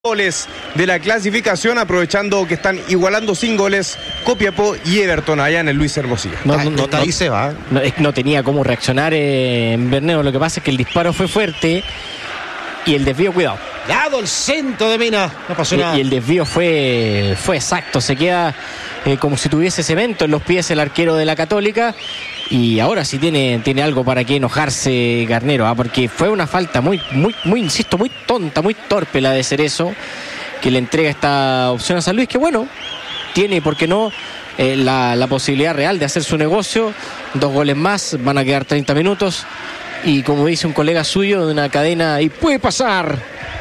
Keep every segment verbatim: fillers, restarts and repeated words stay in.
goles de la clasificación, aprovechando que están igualando sin goles Copiapó y Everton allá en el Luis Hermosilla. No, no, no, ahí se va. No, no tenía cómo reaccionar eh, en Bernedo. Lo que pasa es que el disparo fue fuerte y el desvío, cuidado. Dado el centro de Mena. No pasó nada. Y, y el desvío fue, fue exacto. Se queda eh, como si tuviese cemento en los pies el arquero de la Católica. Y ahora sí tiene, tiene algo para que enojarse Garnero, ¿eh? Porque fue una falta muy, muy, muy, insisto, muy tonta, muy torpe la de Cerezo, que le entrega esta opción a San Luis, que bueno, tiene, ¿por qué no?, eh, la, la posibilidad real de hacer su negocio. Dos goles más, van a quedar treinta minutos. Y como dice un colega suyo de una cadena, y puede pasar.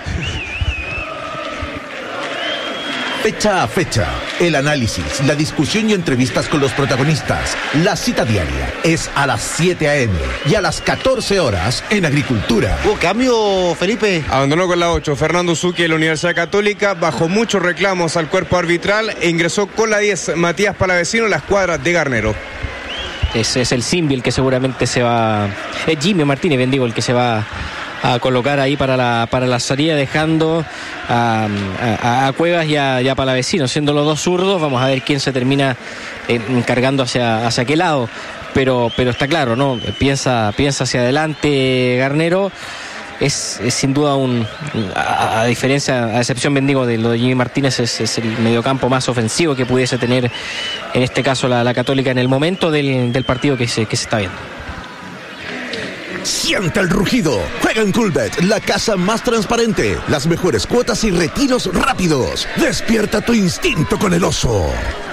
Fecha a fecha, el análisis, la discusión y entrevistas con los protagonistas. La cita diaria es a las siete a eme y a las catorce horas en Agricultura. ¿Hubo cambio, Felipe? Abandonó con la ocho Fernando Zucchi de la Universidad Católica, bajó muchos reclamos al cuerpo arbitral e ingresó con la diez Matías Palavecino en la escuadra de Garnero. Ese es el Simbi el que seguramente se va... Es Jimmy Martínez, bien digo, el que se va a colocar ahí para la para la salida, dejando a, a, a Cuevas y a, y a Palavecino, siendo los dos zurdos. Vamos a ver quién se termina eh, cargando hacia, hacia qué lado, pero pero está claro, ¿no? Piensa, piensa hacia adelante Garnero. Es, es sin duda un, a, a diferencia, a excepción, bendigo, de lo de Jimmy Martínez, es, es el mediocampo más ofensivo que pudiese tener en este caso la, la Católica en el momento del, del partido que se, que se está viendo. Siente el rugido. Juega en Coolbet, la casa más transparente. Las mejores cuotas y retiros rápidos. Despierta tu instinto con el oso.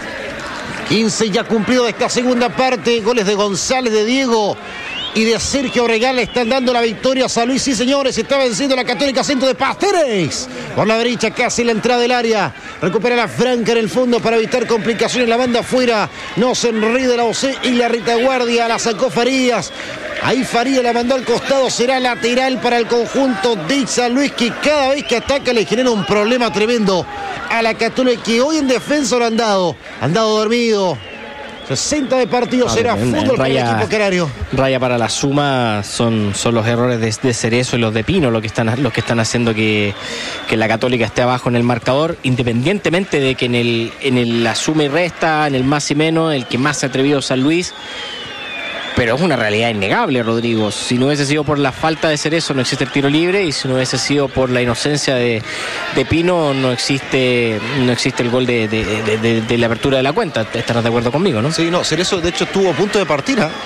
quince ya cumplido de esta segunda parte. Goles de González, de Diego y de Sergio Obregón le están dando la victoria a San Luis. Sí, señores, está venciendo la Católica. Centro de Pasteres por la derecha, casi la entrada del área. Recupera la Franca en el fondo para evitar complicaciones. La banda afuera, no se enride la O C y la retaguardia. La sacó Farías. Ahí Farías la mandó al costado. Será lateral para el conjunto de San Luis, que cada vez que ataca le genera un problema tremendo a la Católica, que hoy en defensa lo han dado. Han dado dormido. sesenta de partido, será fútbol para el equipo canario. Raya para la suma, son, son los errores de, de Cerezo y los de Pino los que están, los que están haciendo que, que la Católica esté abajo en el marcador, independientemente de que en el, en el la suma y resta, en el más y menos, el que más se ha atrevido San Luis. Pero es una realidad innegable, Rodrigo. Si no hubiese sido por la falta de Cerezo, no existe el tiro libre, y si no hubiese sido por la inocencia de, de Pino, no existe no existe el gol de, de, de, de, de la apertura de la cuenta. Estarás de acuerdo conmigo, ¿no? Sí, no, Cerezo de hecho estuvo a punto de partir, ¿eh?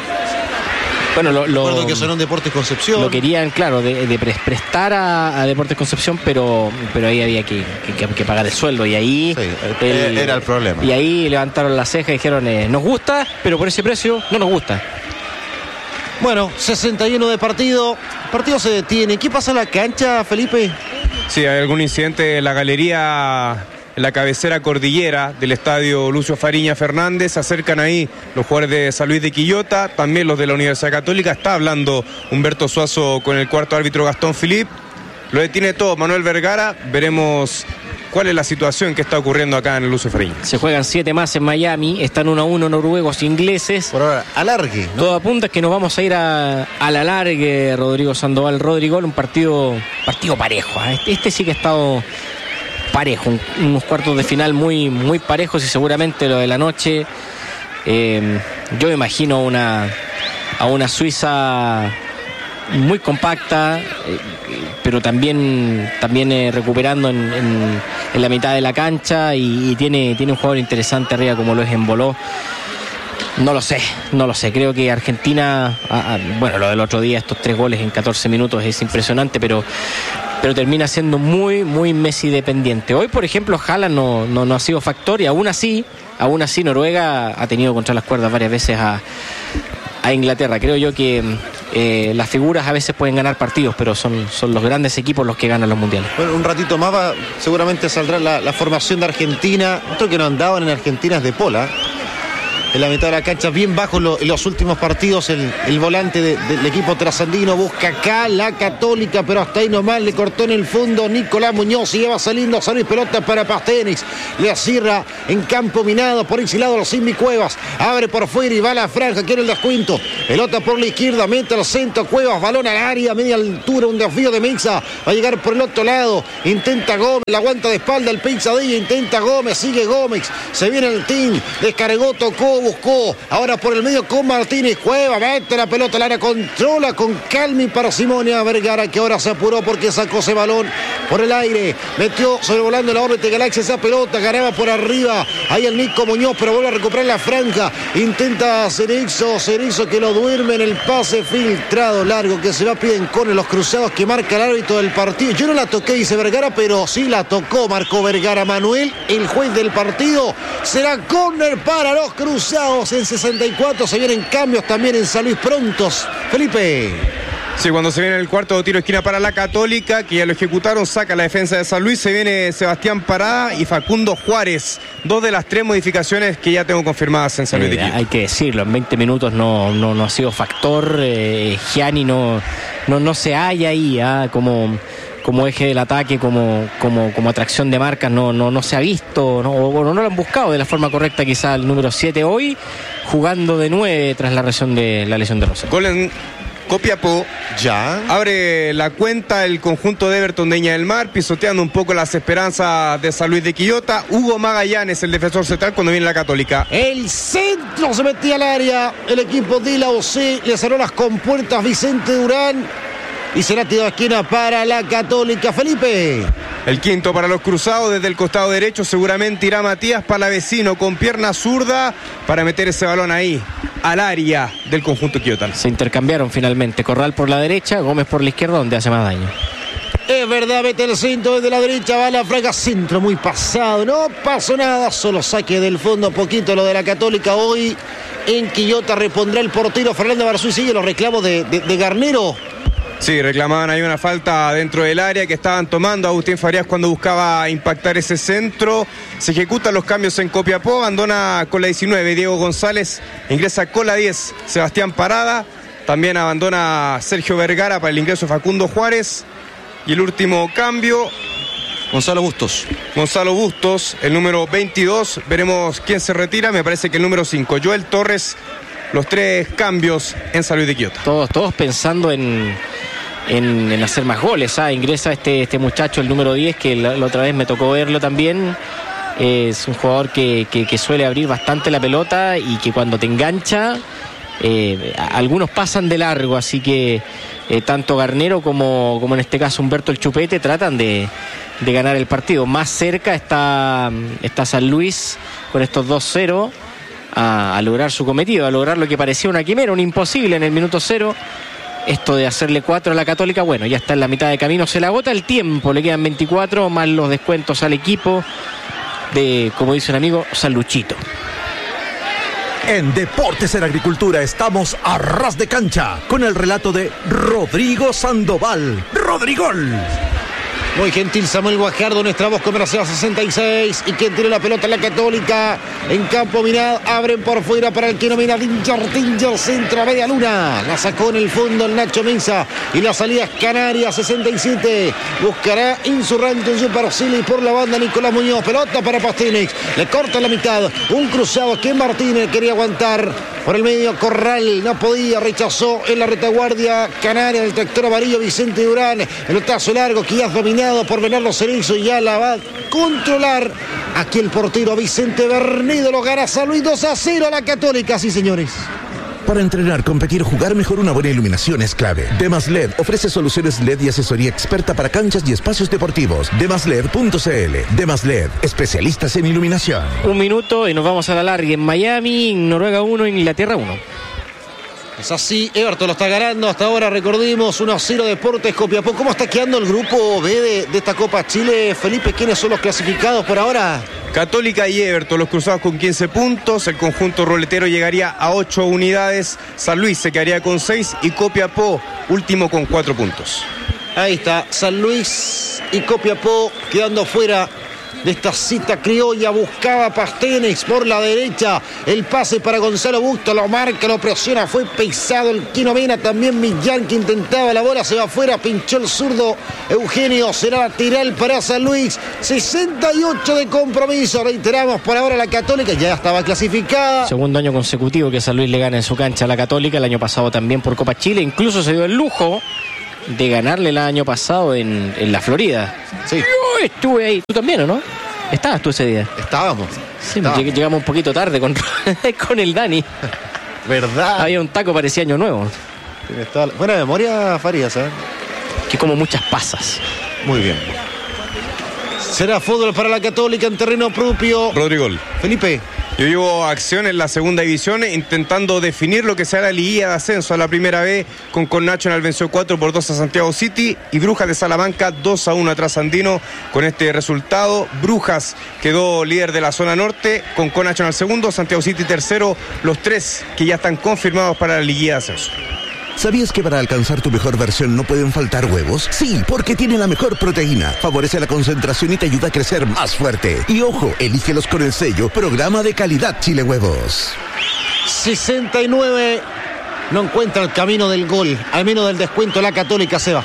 Bueno, lo, lo, recuerdo que sonó en Deportes Concepción. Lo querían, claro, de, de prestar a, a Deportes Concepción, pero, pero ahí había que, que, que pagar el sueldo, y ahí sí, el, era el problema. Y ahí levantaron la ceja y dijeron, eh, nos gusta, pero por ese precio no nos gusta. Bueno, sesenta y uno de partido. El partido se detiene. ¿Qué pasa en la cancha, Felipe? Sí, hay algún incidente en la galería, en la cabecera cordillera del estadio Lucio Fariña Fernández. Se acercan ahí los jugadores de San Luis de Quillota, también los de la Universidad Católica. Está hablando Humberto Suazo con el cuarto árbitro Gastón Filip. Lo detiene todo Manuel Vergara. Veremos cuál es la situación que está ocurriendo acá en el Lucio Fariña. Se juegan siete más en Miami. Están uno a uno noruegos ingleses. Por ahora, alargue, ¿no? Todo apunta es que nos vamos a ir a, a la alargue, Rodrigo Sandoval. Rodrigo, un partido, partido parejo, ¿eh? Este, este sí que ha estado parejo, un, unos cuartos de final muy, muy parejos, y seguramente lo de la noche, eh, yo me imagino una, a una Suiza muy compacta, eh, pero también, también eh, recuperando en, en, en la mitad de la cancha, y, y tiene, tiene un jugador interesante arriba como lo es Emboló. No lo sé, no lo sé. Creo que Argentina, ah, ah, bueno, lo del otro día, estos tres goles en catorce minutos es impresionante, pero, pero termina siendo muy, muy Messi dependiente. Hoy, por ejemplo, Haaland no, no, no ha sido factor, y aún así, aún así Noruega ha tenido contra las cuerdas varias veces a, a Inglaterra. Creo yo que eh, las figuras a veces pueden ganar partidos, pero son, son los grandes equipos los que ganan los mundiales. Bueno, un ratito más va, seguramente saldrá la, la formación de Argentina. Otro que no andaban en Argentina es De Pola. en la mitad de la cancha, bien bajo lo, en los últimos partidos. El, el volante de, de, del equipo trasandino busca acá la Católica, pero hasta ahí nomás le cortó en el fondo Nicolás Muñoz y ya va saliendo San Luis, pelota para Pastenis, le cierra en campo minado por ese lado los Simbi Cuevas, abre por fuera y va a la franja, quiere el descuento, pelota por la izquierda, mete al centro Cuevas, balón al área, media altura, un desvío de Mesa, va a llegar por el otro lado, intenta Gómez, la aguanta de espalda el Pinzadilla, intenta Gómez, sigue Gómez, se viene el team, descargó, tocó, buscó, ahora por el medio con Martínez, Cueva, mete la pelota al área, controla con calma y parsimonia Vergara, que ahora se apuró porque sacó ese balón por el aire, metió sobrevolando la órbita de Galaxia esa pelota, ganaba por arriba, ahí el Nico Muñoz, pero vuelve a recuperar la franja, intenta Cerezo, Cerezo que lo duerme en el pase filtrado largo, que se va a piden con los cruzados que marca el árbitro del partido. Yo no la toqué, dice Vergara, pero sí la tocó, marcó Vergara Manuel, el juez del partido. Será córner para los cruzados en sesenta y cuatro, se vienen cambios también en San Luis prontos. Felipe. Sí, cuando se viene el cuarto tiro de esquina para la Católica, que ya lo ejecutaron, saca la defensa de San Luis, se viene Sebastián Parada y Facundo Juárez, dos de las tres modificaciones que ya tengo confirmadas en San Luis de Quito. Eh, hay que decirlo, en veinte minutos no, no, no ha sido factor, eh, Gianni no, no, no se halla ahí, ¿ah? como, como eje del ataque, como, como, como atracción de marcas, no, no, no se ha visto, no, o no, no lo han buscado de la forma correcta quizá el número siete hoy, jugando de nueve tras la lesión de, la lesión de Rosario. Gol en Copiapó, ya abre la cuenta el conjunto de Everton de Viña del Mar, pisoteando un poco las esperanzas de San Luis de Quillota. Hugo Magallanes, el defensor central, cuando viene la Católica. El centro se metía al área, el equipo de la O C le cerró las compuertas Vicente Durán y será tiro de esquina para la Católica. Felipe. El quinto para los cruzados, desde el costado derecho seguramente irá Matías Palavecino con pierna zurda para meter ese balón ahí al área del conjunto quillotano. Se intercambiaron finalmente, Corral por la derecha, Gómez por la izquierda, donde hace más daño. Es verdad, mete el centro desde la derecha, va a la frega, centro muy pasado, no pasó nada, solo saque del fondo, poquito lo de la Católica hoy. En Quillota repondrá el portero Fernando Barzú y sigue los reclamos de, de, de Garnero. Sí, reclamaban ahí una falta dentro del área que estaban tomando Agustín Farías cuando buscaba impactar ese centro. Se ejecutan los cambios en Copiapó, abandona con la diecinueve Diego González, ingresa con la diez Sebastián Parada, también abandona Sergio Vergara para el ingreso Facundo Juárez y el último cambio Gonzalo Bustos. Gonzalo Bustos, el número veintidós, veremos quién se retira, me parece que el número cinco, Joel Torres. Los tres cambios en San Luis de Quillota. Todos, todos pensando en, en, en hacer más goles. ¿ah? Ingresa este, este muchacho, el número diez, que la, la otra vez me tocó verlo también. Eh, es un jugador que, que, que suele abrir bastante la pelota y que cuando te engancha, eh, algunos pasan de largo. Así que eh, tanto Garnero como, como en este caso Humberto el Chupete tratan de, de ganar el partido. Más cerca está, está San Luis con estos dos cero. A, a lograr su cometido, a lograr lo que parecía una quimera, un imposible en el minuto cero. Esto de hacerle cuatro a la Católica, bueno, ya está en la mitad de camino, se le agota el tiempo, le quedan veinticuatro, más los descuentos al equipo de, como dice un amigo, San Luchito. En Deportes en Agricultura estamos a ras de cancha con el relato de Rodrigo Sandoval. ¡Rodrigol! Muy gentil Samuel Guajardo, nuestra voz comercial sesenta y seis. Y quien tiene la pelota, la Católica. En campo minado, abren por fuera para el que nomina Dinger, Dinger, centro a media luna. La sacó en el fondo el Nacho Mesa. Y la salida es Canaria, sesenta y siete. Buscará Insurrante en Super Silly por la banda Nicolás Muñoz. Pelota para Pastenex. Le corta la mitad. Un cruzado que Martínez quería aguantar. Por el medio, Corral no podía, rechazó en la retaguardia Canaria del tractor amarillo Vicente Durán. El otazo largo que ya es dominado por Bernardo Cerezo y ya la va a controlar. Aquí el portero Vicente Bernido lo gana San Luis dos a cero a la Católica, sí señores. Para entrenar, competir, jugar mejor, una buena iluminación es clave. Demas L E D ofrece soluciones L E D y asesoría experta para canchas y espacios deportivos. demas led punto c l. Demas L E D, especialistas en iluminación. Un minuto y nos vamos a la larga en Miami, en Noruega uno, en Inglaterra uno. Es así, Everton lo está ganando hasta ahora, recordemos, uno a cero Deportes Copiapó. ¿Cómo está quedando el grupo B de, de esta Copa Chile? Felipe, ¿quiénes son los clasificados por ahora? Católica y Everton, los cruzados con quince puntos, el conjunto roletero llegaría a ocho unidades, San Luis se quedaría con seis y Copiapó último con cuatro puntos. Ahí está, San Luis y Copiapó quedando fuera de esta cita criolla. Buscaba Pastenes por la derecha. El pase para Gonzalo Busto. Lo marca, lo presiona. Fue pesado el Quino Mena. También Millán, que intentaba la bola. Se va afuera. Pinchó el zurdo Eugenio. Será lateral para San Luis. sesenta y ocho de compromiso. Reiteramos, por ahora la Católica ya estaba clasificada. Segundo año consecutivo que San Luis le gana en su cancha a la Católica. El año pasado también por Copa Chile. Incluso se dio el lujo de ganarle el año pasado en, en la Florida. Sí. Yo estuve ahí. ¿Tú también o no? ¿Estabas tú ese día? Estábamos. Sí, Estábamos. lleg- llegamos un poquito tarde con, con el Dani. ¿Verdad? Había un taco, parecía Año Nuevo. Tienes toda la- Buena memoria, Farías, ¿eh? Que como muchas pasas. Muy bien. Será fútbol para la Católica en terreno propio. Rodrigo. Felipe. Yo llevo acción en la segunda división intentando definir lo que será la liguilla de ascenso a la primera vez, con Connacional venció cuatro por dos a Santiago City y Brujas de Salamanca dos a uno a Trasandino. Con este resultado, Brujas quedó líder de la zona norte, con Connacional segundo, Santiago City tercero, los tres que ya están confirmados para la liguilla de ascenso. ¿Sabías que para alcanzar tu mejor versión no pueden faltar huevos? Sí, porque tiene la mejor proteína, favorece la concentración y te ayuda a crecer más fuerte. Y ojo, elígelos con el sello Programa de Calidad Chile Huevos. sesenta y nueve. No encuentra el camino del gol. Al menos del descuento la Católica se va.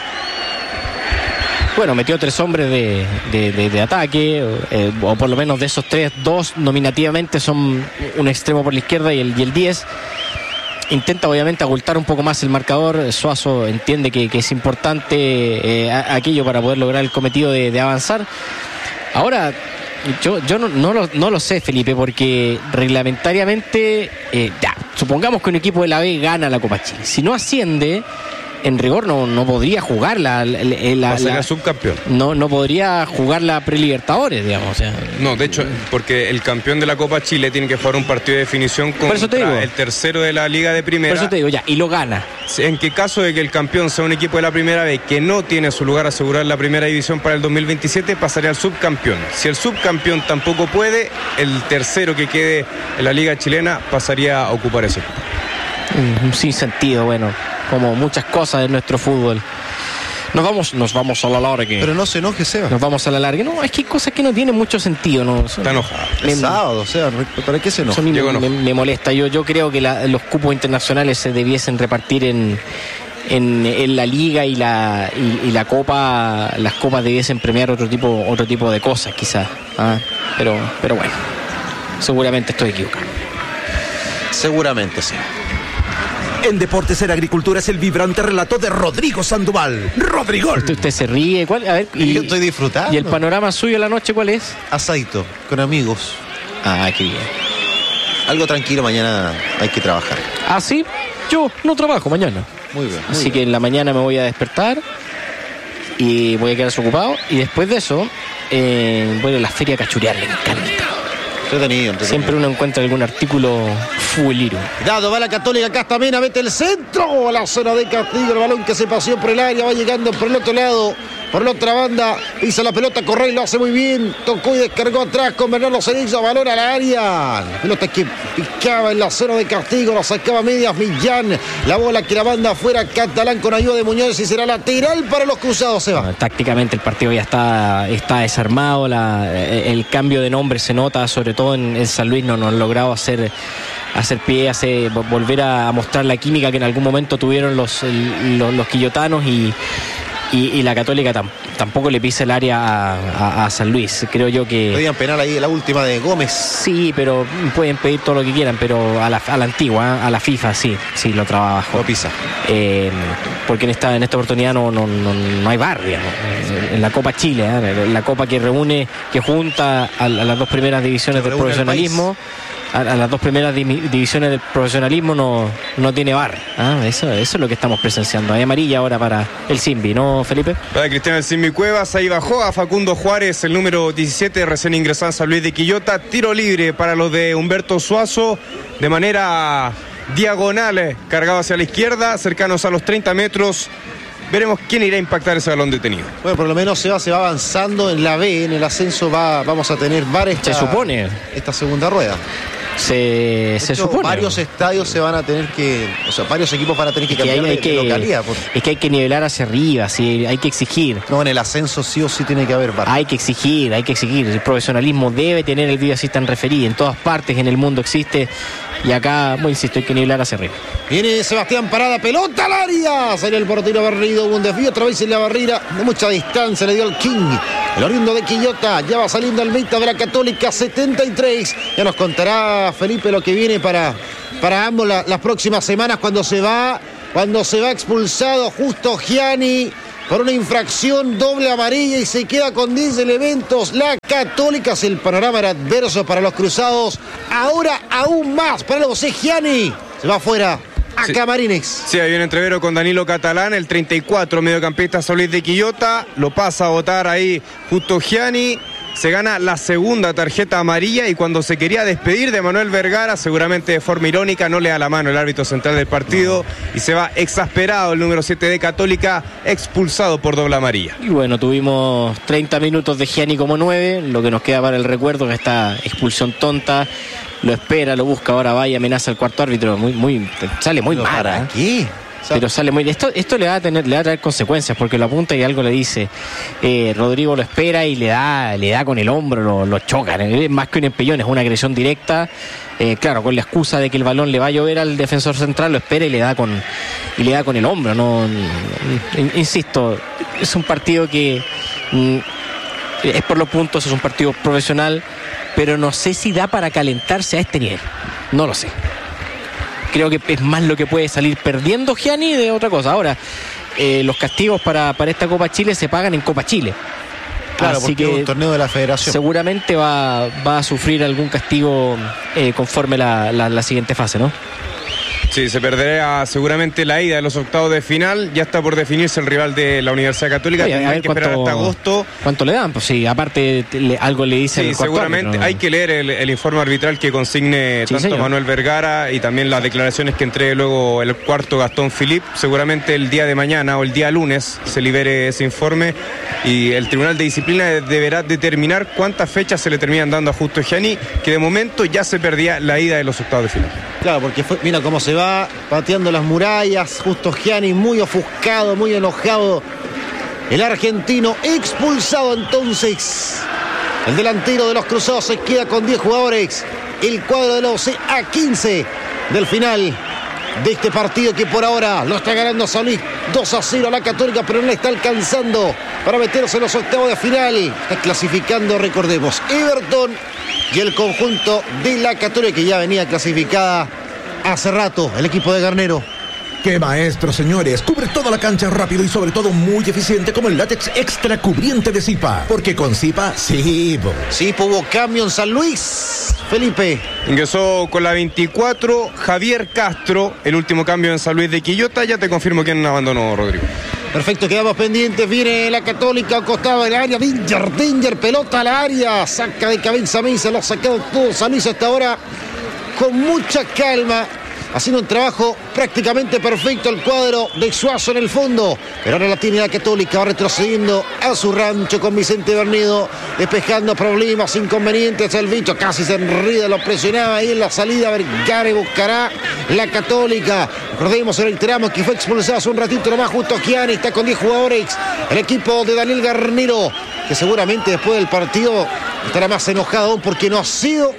Bueno, metió tres hombres de, de, de, de ataque, eh, o por lo menos de esos tres, dos nominativamente son un extremo por la izquierda y el, y el diez. Intenta obviamente ocultar un poco más el marcador. Suazo entiende que, que es importante eh, a, aquello para poder lograr el cometido de, de avanzar. Ahora, yo, yo no, no, lo, no lo sé, Felipe, porque reglamentariamente, eh, ya, supongamos que un equipo de la B gana la Copa Chile. Si no asciende, en rigor no, no podría jugar la, la, la, Va a ser la- el subcampeón. no, no podría jugar la prelibertadores, digamos. O sea, No, de hecho, porque el campeón de la Copa Chile tiene que jugar un partido de definición Por eso te contra digo. el tercero de la Liga de por Primera. eso te digo, ya, y lo gana. En que caso de que el campeón sea un equipo de la primera vez que no tiene su lugar asegurado en la primera división para el dos mil veintisiete, pasaría al subcampeón. Si el subcampeón tampoco puede, el tercero que quede en la Liga Chilena pasaría a ocupar ese. Un sinsentido, bueno, como muchas cosas de nuestro fútbol. Nos vamos, nos vamos a la larga. Pero no se enoje, Seba. Nos vamos a la larga. No, es que hay cosas que no tienen mucho sentido, ¿no? Son- Está enojado. me- Es sábado, o sea, ¿para qué se enoja? Eso a mí me, Llegó me- me molesta. Yo, yo creo que la- los cupos internacionales se debiesen repartir en, en, en la liga y la y, y la copa. Las copas debiesen premiar otro tipo otro tipo de cosas, quizás. ¿ah? Pero, pero bueno, seguramente estoy equivocado. Seguramente sí. En Deportes en Agricultura es el vibrante relato de Rodrigo Sandoval. ¡Rodrigo! Usted, usted se ríe. ¿Cuál? A ver, y, Yo estoy disfrutando. ¿Y el panorama suyo en la noche cuál es? Asadito, con amigos. Ah, qué bien. Algo tranquilo, mañana hay que trabajar. Ah, sí, yo no trabajo mañana. Muy bien. muy Así bien. que en la mañana me voy a despertar y voy a quedar desocupado. Y después de eso, eh, voy a la feria a cachurear, le encanta. Entretenido, entretenido. Siempre uno encuentra algún artículo futbolero. Dado, va la Católica, acá está Mena, mete el centro a la zona de castigo, el balón que se paseó por el área, va llegando por el otro lado, por la otra banda, pisa la pelota, Correa y lo hace muy bien, tocó y descargó atrás con Bernardo Cerezo, balón al área, la pelota que picaba en la zona de castigo, la sacaba medias Millán, la bola que la banda afuera, Catalán con ayuda de Muñoz y será lateral para los cruzados, se va. Bueno, tácticamente el partido ya está, está desarmado, la, el cambio de nombre se nota, sobre todo en, en San Luis no, no han logrado hacer, hacer pie, hacer, volver a mostrar la química que en algún momento tuvieron los, el- los, los quillotanos y, y, y la Católica tam, tampoco le pisa el área a, a- a San Luis. Creo yo que... Pedían penal ahí, la última de Gómez. Sí, pero pueden pedir todo lo que quieran, pero a la, a la antigua, ¿eh? A la FIFA, sí, sí, lo trabajo. Lo pisa. Eh, porque en esta en esta oportunidad no, no, no, no hay bar, digamos. En la Copa Chile, ¿eh? La Copa que reúne, que junta a, a las dos primeras divisiones Que del reúne al profesionalismo, a, a las dos primeras di- divisiones del profesionalismo no, no tiene bar. ¿ah? Eso, eso es lo que estamos presenciando. Hay amarilla ahora para el Simbi, ¿no, Felipe? Para Cristian El Simbi Cuevas, ahí bajó a Facundo Juárez, el número diecisiete, recién ingresado en San Luis de Quillota. Tiro libre para los de Humberto Suazo, de manera diagonal, eh, cargado hacia la izquierda, cercanos a los treinta metros. Veremos quién irá a impactar ese balón detenido. Bueno, por lo menos se va, se va avanzando en la B, en el ascenso va, vamos a tener VAR esta, Se supone. esta segunda rueda. Se, se hecho, supone. Varios estadios se van a tener que, o sea, varios equipos van a tener que que cambiar hay, hay de, que, de localidad. Por... Es que hay que nivelar hacia arriba, sí, hay que exigir. No, en el ascenso sí o sí tiene que haber bar. Hay que exigir, hay que exigir. El profesionalismo debe tener el video assistant referee. En todas partes en el mundo existe. Y acá, bueno, insisto, hay que nivelar hacia arriba. Viene Sebastián Parada, pelota al área. Sale el portero Barrido, hubo un desvío otra vez en la barrera. De mucha distancia le dio el King. El oriundo de Quillota, ya va saliendo el meta de la Católica, setenta y tres. Ya nos contará Felipe lo que viene para, para ambos la, las próximas semanas cuando se va, cuando se va expulsado Justo Gianni por una infracción doble amarilla y se queda con diez elementos. La Católica, si el panorama era adverso para los cruzados, ahora aún más para los Gianni. Se va afuera a sí. Camarines. Sí, hay un entrevero con Danilo Catalán, el treinta y cuatro, mediocampista Solís de Quillota. Lo pasa a votar ahí Justo Gianni. Se gana la segunda tarjeta amarilla y cuando se quería despedir de Manuel Vergara, seguramente de forma irónica, no le da la mano el árbitro central del partido y se va exasperado el número siete de Católica, expulsado por doble amarilla. Y bueno, tuvimos treinta minutos de Gianni como nueve, lo que nos queda para el recuerdo que esta expulsión tonta. Lo espera, lo busca, ahora va y amenaza al cuarto árbitro. Muy, muy, sale muy mal. ¿Para ¿eh? qué? Pero sale muy... Esto, esto le va a tener, le va a traer consecuencias, porque lo apunta y algo le dice. Eh, Rodrigo lo espera y le da, le da con el hombro, lo, lo chocan. Es más que un empellón, es una agresión directa. Eh, claro, con la excusa de que el balón le va a llover al defensor central, lo espera y le da con, y le da con el hombro. No, insisto, es un partido que mm, es por los puntos, es un partido profesional, pero no sé si da para calentarse a este nivel. No lo sé. Creo que es más lo que puede salir perdiendo Gianni de otra cosa. Ahora, eh, los castigos para, para esta Copa Chile se pagan en Copa Chile. Claro, así porque que es un torneo de la Federación. Seguramente va, va a sufrir algún castigo eh, conforme la, la, la siguiente fase, ¿no? Sí, se perderá seguramente la ida de los octavos de final. Ya está por definirse el rival de la Universidad Católica. Oye, hay que cuánto, esperar hasta agosto. ¿Cuánto le dan? Pues sí, aparte le, algo le dicen. Sí, seguramente árbitro, ¿no? Hay que leer el, el informe arbitral que consigne sí, tanto señor. Manuel Vergara y también las declaraciones que entregue luego el cuarto Gastón Philippe. Seguramente el día de mañana o el día lunes se libere ese informe y el Tribunal de Disciplina deberá determinar cuántas fechas se le terminan dando a Justo Gianni, que de momento ya se perdía la ida de los octavos de final. Claro, porque fue, mira cómo se va pateando las murallas, Justo Gianni muy ofuscado, muy enojado. El argentino expulsado entonces. El delantero de los Cruzados se queda con diez jugadores. El cuadro de la O C a quince del final de este partido que por ahora lo está ganando San Luis dos a cero a la Católica, pero no le está alcanzando para meterse en los octavos de final. Está clasificando, recordemos, Everton y el conjunto de la Católica, que ya venía clasificada hace rato, el equipo de Garnero. ¡Qué maestro, señores! Cubre toda la cancha rápido y sobre todo muy eficiente como el látex extra cubriente de Zipa. Porque con Zipa, sí, po. Sí, hubo cambio en San Luis. Felipe. Ingresó con la veinticuatro Javier Castro, el último cambio en San Luis de Quillota. Ya te confirmo quién abandonó, Rodrigo. Perfecto, quedamos pendientes. Viene la Católica al costado del área. Dinger, Dinger, pelota al área. Saca de cabeza Mesa, lo ha sacado todo San Luis hasta ahora con mucha calma, haciendo un trabajo prácticamente perfecto el cuadro de Suazo en el fondo, pero ahora la tiene la Católica, va retrocediendo a su rancho con Vicente Bernedo, despejando problemas, inconvenientes. El bicho casi se enrida, lo presionaba ahí en la salida. Vergara buscará la Católica. Recordemos, reiteramos que fue expulsado hace un ratito nomás Justo Gianni, está con diez jugadores el equipo de Daniel Garnero, que seguramente después del partido estará más enojado aún porque no ha sido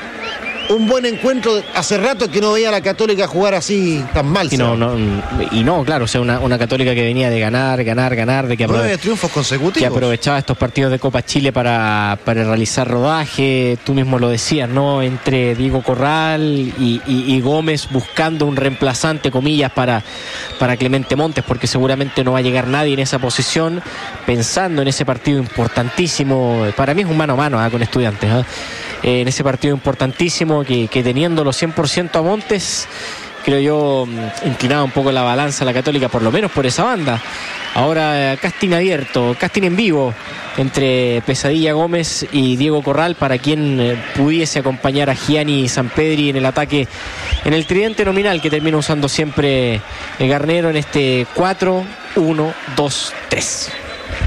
un buen encuentro. Hace rato que no veía a la Católica jugar así tan mal. Y no, no, y no, claro, o sea, una, una Católica que venía de ganar, ganar, ganar, de que, nueve triunfos consecutivos, que aprovechaba estos partidos de Copa Chile para, para realizar rodaje. Tú mismo lo decías, ¿no? Entre Diego Corral y, y, y Gómez buscando un reemplazante, comillas, para, para Clemente Montes, porque seguramente no va a llegar nadie en esa posición, pensando en ese partido importantísimo. Para mí es un mano a mano ¿eh? con Estudiantes, ¿eh? en ese partido importantísimo que, que teniendo los cien por ciento a Montes, creo yo, inclinaba un poco la balanza a la Católica, por lo menos por esa banda. Ahora casting abierto, casting en vivo entre Pesadilla Gómez y Diego Corral para quien eh, pudiese acompañar a Gianni Sampedri en el ataque, en el tridente nominal que termina usando siempre el Garnero en este cuatro uno dos tres.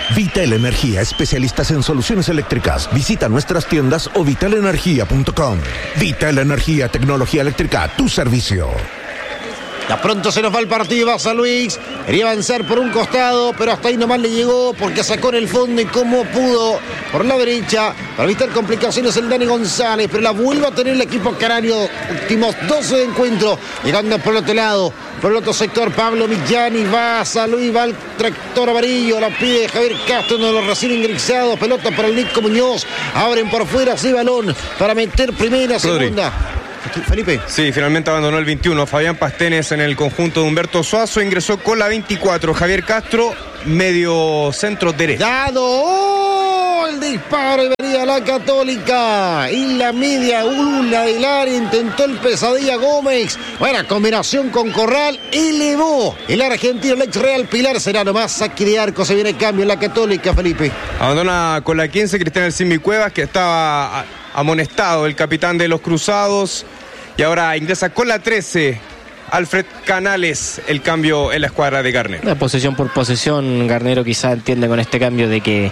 Vital Energía, especialistas en soluciones eléctricas. Visita nuestras tiendas o vital energía punto com. Vital Energía, tecnología eléctrica a tu servicio. Ya pronto se nos va el partido, va San Luis. Quería avanzar por un costado, pero hasta ahí nomás le llegó porque sacó en el fondo y como pudo por la derecha para evitar complicaciones el Dani González, pero la vuelve a tener el equipo canario. Últimos doce de encuentro, llegando por el otro lado, por el otro sector Pablo Millani, va San Luis, va el tractor amarillo, la pide Javier Castro, uno de los recién ingresados, pelota para el Nico Muñoz, abren por fuera ese balón para meter primera, segunda. Felipe. Sí, finalmente abandonó el veintiuno. Fabián Pastenes en el conjunto de Humberto Suazo. Ingresó con la veinticuatro. Javier Castro, medio centro derecho. Dado oh, el disparo y venía la Católica. Y la media una del área. Intentó el Pesadilla Gómez. Buena combinación con Corral. Elevó el argentino, el ex Real Pilar. Será nomás saque de arco. Se viene el cambio en la Católica, Felipe. Abandona con la quince Cristian El Simbi Cuevas, que estaba amonestado, el capitán de los Cruzados. Y ahora ingresa con la trece Alfred Canales, el cambio en la escuadra de Garnero. La posesión por posesión, Garnero quizá entiende con este cambio de que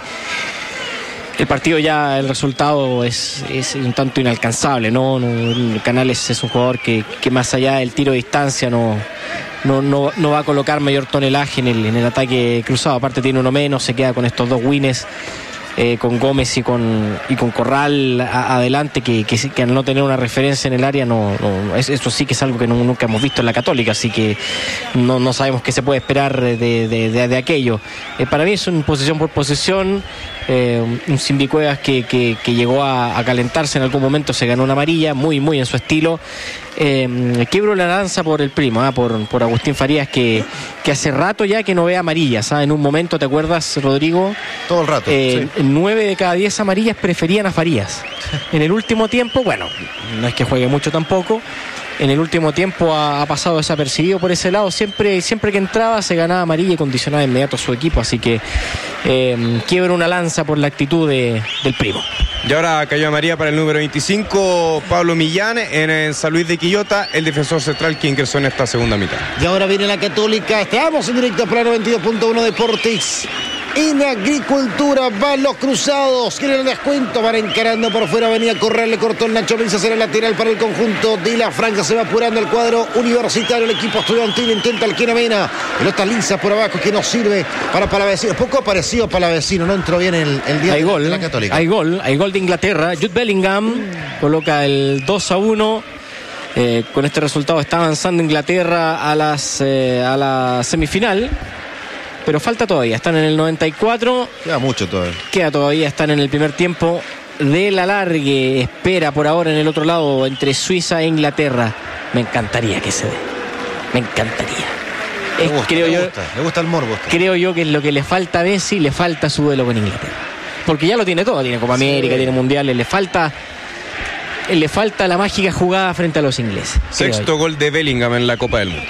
el partido ya, el resultado es, es un tanto inalcanzable, ¿no? no Canales es un jugador que, que más allá del tiro de distancia no, no, no, no va a colocar mayor tonelaje en el, en el ataque cruzado. Aparte tiene uno menos, se queda con estos dos wins. Eh, con Gómez y con y con Corral a, adelante que, que, que al no tener una referencia en el área no, no es, eso sí que es algo que no, nunca hemos visto en la Católica, así que no, no sabemos qué se puede esperar de, de, de, de aquello. Eh, para mí es una posesión por posesión, eh, un Simbi Cuevas que, que, que llegó a, a calentarse en algún momento, se ganó una amarilla muy muy en su estilo. Eh, quiebro la lanza por el primo, ¿eh? por, por Agustín Farías, que, que hace rato ya que no ve amarillas, ¿eh? En un momento, ¿te acuerdas, Rodrigo? Todo el rato, eh, sí. nueve de cada diez amarillas preferían a Farías. En el último tiempo, bueno, no es que juegue mucho tampoco, en el último tiempo ha, ha pasado desapercibido por ese lado. Siempre, siempre que entraba se ganaba amarilla y condicionaba de inmediato a su equipo, así que eh, quiebra una lanza por la actitud de, del primo. Y ahora cayó amarilla para el número veinticinco, Pablo Millán, en el San Luis de Quillota, el defensor central que ingresó en esta segunda mitad. Y ahora viene la Católica. Estamos en directo para noventa y dos punto uno Deportes. En Agricultura van los Cruzados. Quieren el descuento, van encarando por fuera. Venía a correr, le cortó el Nacho Mesa, será lateral para el conjunto de la Franja. Se va apurando el cuadro universitario. El equipo estudiantil intenta el Quinamena. Pelota lisa por abajo que no sirve para Palavecino. Poco parecido a Palavecino, no entró bien el, el día hay de, gol, de la Católica. Hay gol, hay gol de Inglaterra. Jude Bellingham coloca el dos a uno. Eh, con este resultado está avanzando Inglaterra a, las, eh, a la semifinal. Pero falta todavía, están en el noventa y cuatro. Queda mucho todavía. Queda todavía, están en el primer tiempo del alargue. Espera por ahora en el otro lado entre Suiza e Inglaterra. Me encantaría que se dé. Me encantaría. Me Es, gusta, creo me yo, gusta, me gusta el morbo. Creo yo que es lo que le falta a Messi, le falta su duelo con Inglaterra. Porque ya lo tiene todo, tiene Copa América, sí, tiene Mundiales, le falta... Le falta la mágica jugada frente a los ingleses. Sexto gol de Bellingham en la Copa del Mundo.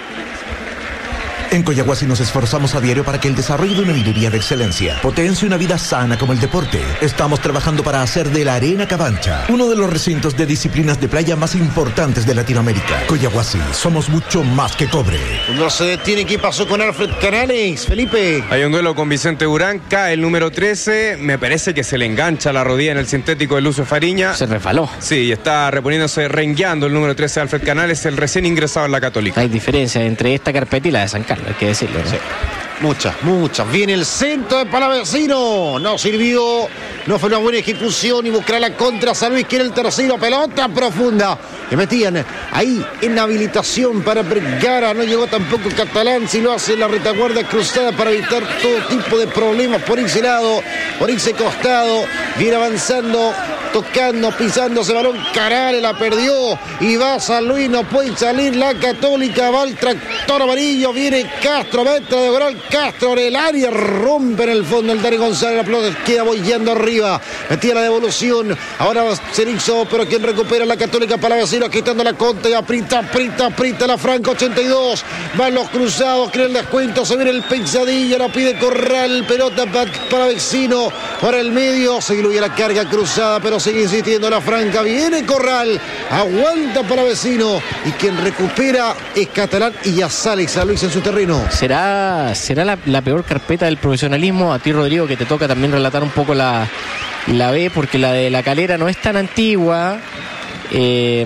En Coyahuasi nos esforzamos a diario para que el desarrollo de una minería de excelencia potencie una vida sana como el deporte. Estamos trabajando para hacer de la Arena Cabancha uno de los recintos de disciplinas de playa más importantes de Latinoamérica. Coyahuasi, somos mucho más que cobre. No se detiene. ¿Qué pasó con Alfred Canales, Felipe? Hay un duelo con Vicente Durán, cae el número trece, me parece que se le engancha la rodilla en el sintético de Lucio Fariña. Se resbaló. Sí, y está reponiéndose, rengueando el número trece de Alfred Canales, el recién ingresado en la Católica. Hay diferencia entre esta carpeta y la de San Carlos, hay que decirlo, ¿no? Sí. Muchas, muchas. Viene el centro de Palavecino. No sirvió. No fue una buena ejecución y buscará la contra. San Luis quiere el tercero. Pelota profunda. Le metían ahí en habilitación para Vergara. No llegó tampoco Catalán. Si lo hace la retaguardia cruzada para evitar todo tipo de problemas por ese lado, por ese costado. Viene avanzando, tocando, pisando ese balón. Carale la perdió. Y va San Luis. No puede salir la Católica. Va el tractor amarillo. Viene Castro. Meta de Gral. Castro en el área, rompe en el fondo el Dani González, la pelota queda bollando arriba, metía la devolución, ahora Cerizo, pero quien recupera la Católica Palavecino, quitando la conta y aprieta, aprieta, aprieta la Franca, ochenta y dos, van los Cruzados, creen el descuento, se viene el Pesadilla, la pide Corral, pelota para Palavecino, por el medio, se diluye la carga cruzada, pero pero sigue insistiendo la Franca. Viene Corral, aguanta para Vecino y quien recupera es Catalán y ya sale San Luis en su terreno. ¿Será, será la, la peor carpeta del profesionalismo? A ti, Rodrigo, que te toca también relatar un poco la, la B, porque la de La Calera no es tan antigua. Eh,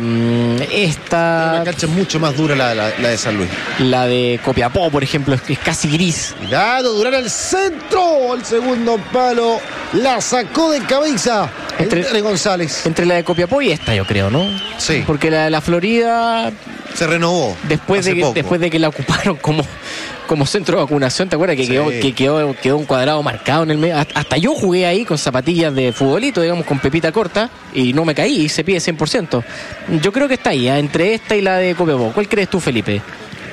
esta La cancha es mucho más dura la, la, la de San Luis. La de Copiapó, por ejemplo, es, es casi gris. Cuidado, Durán al centro. El segundo palo la sacó de cabeza entre, entre González. Entre la de Copiapó y esta, yo creo, ¿no? Sí. Porque la de la Florida se renovó. Después de, que, después de que la ocuparon como, como centro de vacunación, ¿te acuerdas? Que, sí. quedó, que quedó, quedó un cuadrado marcado en el medio. Hasta yo jugué ahí con zapatillas de futbolito, digamos, con pepita corta, y no me caí, y se pide cien por ciento. Yo creo que está ahí, ¿eh? Entre esta y la de Copiapó. ¿Cuál crees tú, Felipe?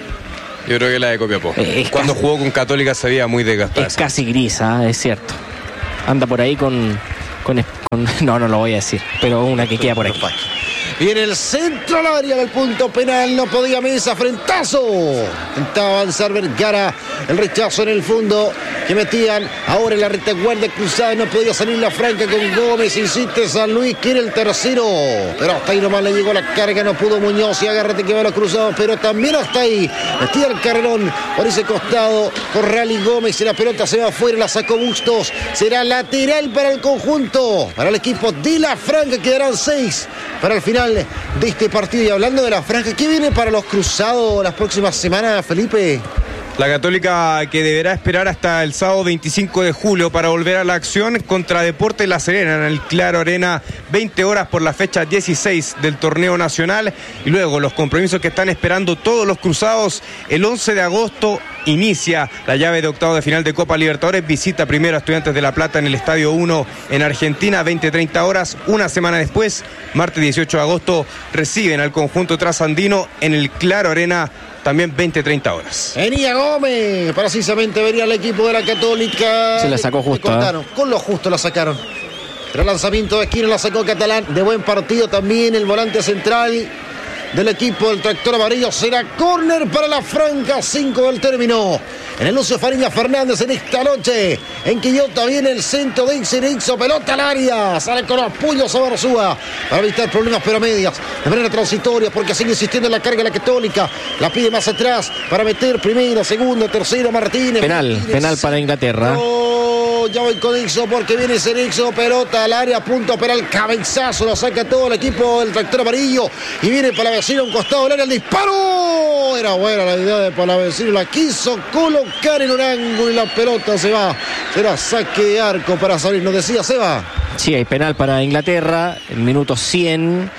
Yo creo que la de Copiapó. Eh, Cuando casi, jugó con Católica se veía muy desgastada. Es casi gris, ¿eh? Es cierto. Anda por ahí con, con, con... No, no lo voy a decir, pero una que queda por aquí. Viene el centro al área del punto penal, no podía Mesa, frentazo. Intentaba avanzar Vergara, el rechazo en el fondo que metían. Ahora en la retaguardia cruzada no podía salir la Franca con Gómez, insiste San Luis, quiere el tercero. Pero hasta ahí nomás le llegó la carga, no pudo Muñoz y agárrate que va a los cruzados, pero también hasta ahí. Metía el carrerón por ese costado, Corral y Gómez y la pelota se va afuera, la sacó Bustos. Será lateral para el conjunto, para el equipo de la Franca, quedarán seis para el final de este partido. Y hablando de la Franja, ¿qué viene para los cruzados las próximas semanas, Felipe? La Católica, que deberá esperar hasta el sábado veinticinco de julio para volver a la acción contra Deportes La Serena en el Claro Arena, veinte horas por la fecha dieciséis del torneo nacional. Y luego los compromisos que están esperando todos los cruzados. El once de agosto inicia la llave de octavo de final de Copa Libertadores. Visita primero a Estudiantes de La Plata en el Estadio uno en Argentina, veinte treinta horas. Una semana después, martes dieciocho de agosto, reciben al conjunto trasandino en el Claro Arena, también veinte treinta horas. Venía Gómez, precisamente venía el equipo de la Católica. Se la sacó justo. ¿eh? Con lo justo la sacaron. Pero el lanzamiento de esquina la sacó Catalán. De buen partido también el volante central del equipo del tractor amarillo. Será córner para la Franca, cinco del término. En el Lucio Fariña Fernández en esta noche. En Quillota viene el centro de Ixenixo, pelota al área. Sale con los puños a Barzúa para evitar problemas, pero a medias. De manera transitoria, porque sigue insistiendo en la carga la Católica. La pide más atrás para meter primero, segundo, tercero Martínez. Penal, Martínez. penal para Inglaterra. Oh, ya voy con Ixo porque viene Ixenixo, pelota al área, punto penal, cabezazo, lo saca todo el equipo del tractor amarillo. Y viene para Palavecino, un costado del área, el disparo. Era buena la idea de Palavecino, la quiso colocar en un ángulo y la pelota se va. Será saque de arco para salir, nos decía Seba. Sí, hay penal para Inglaterra, en minuto cien.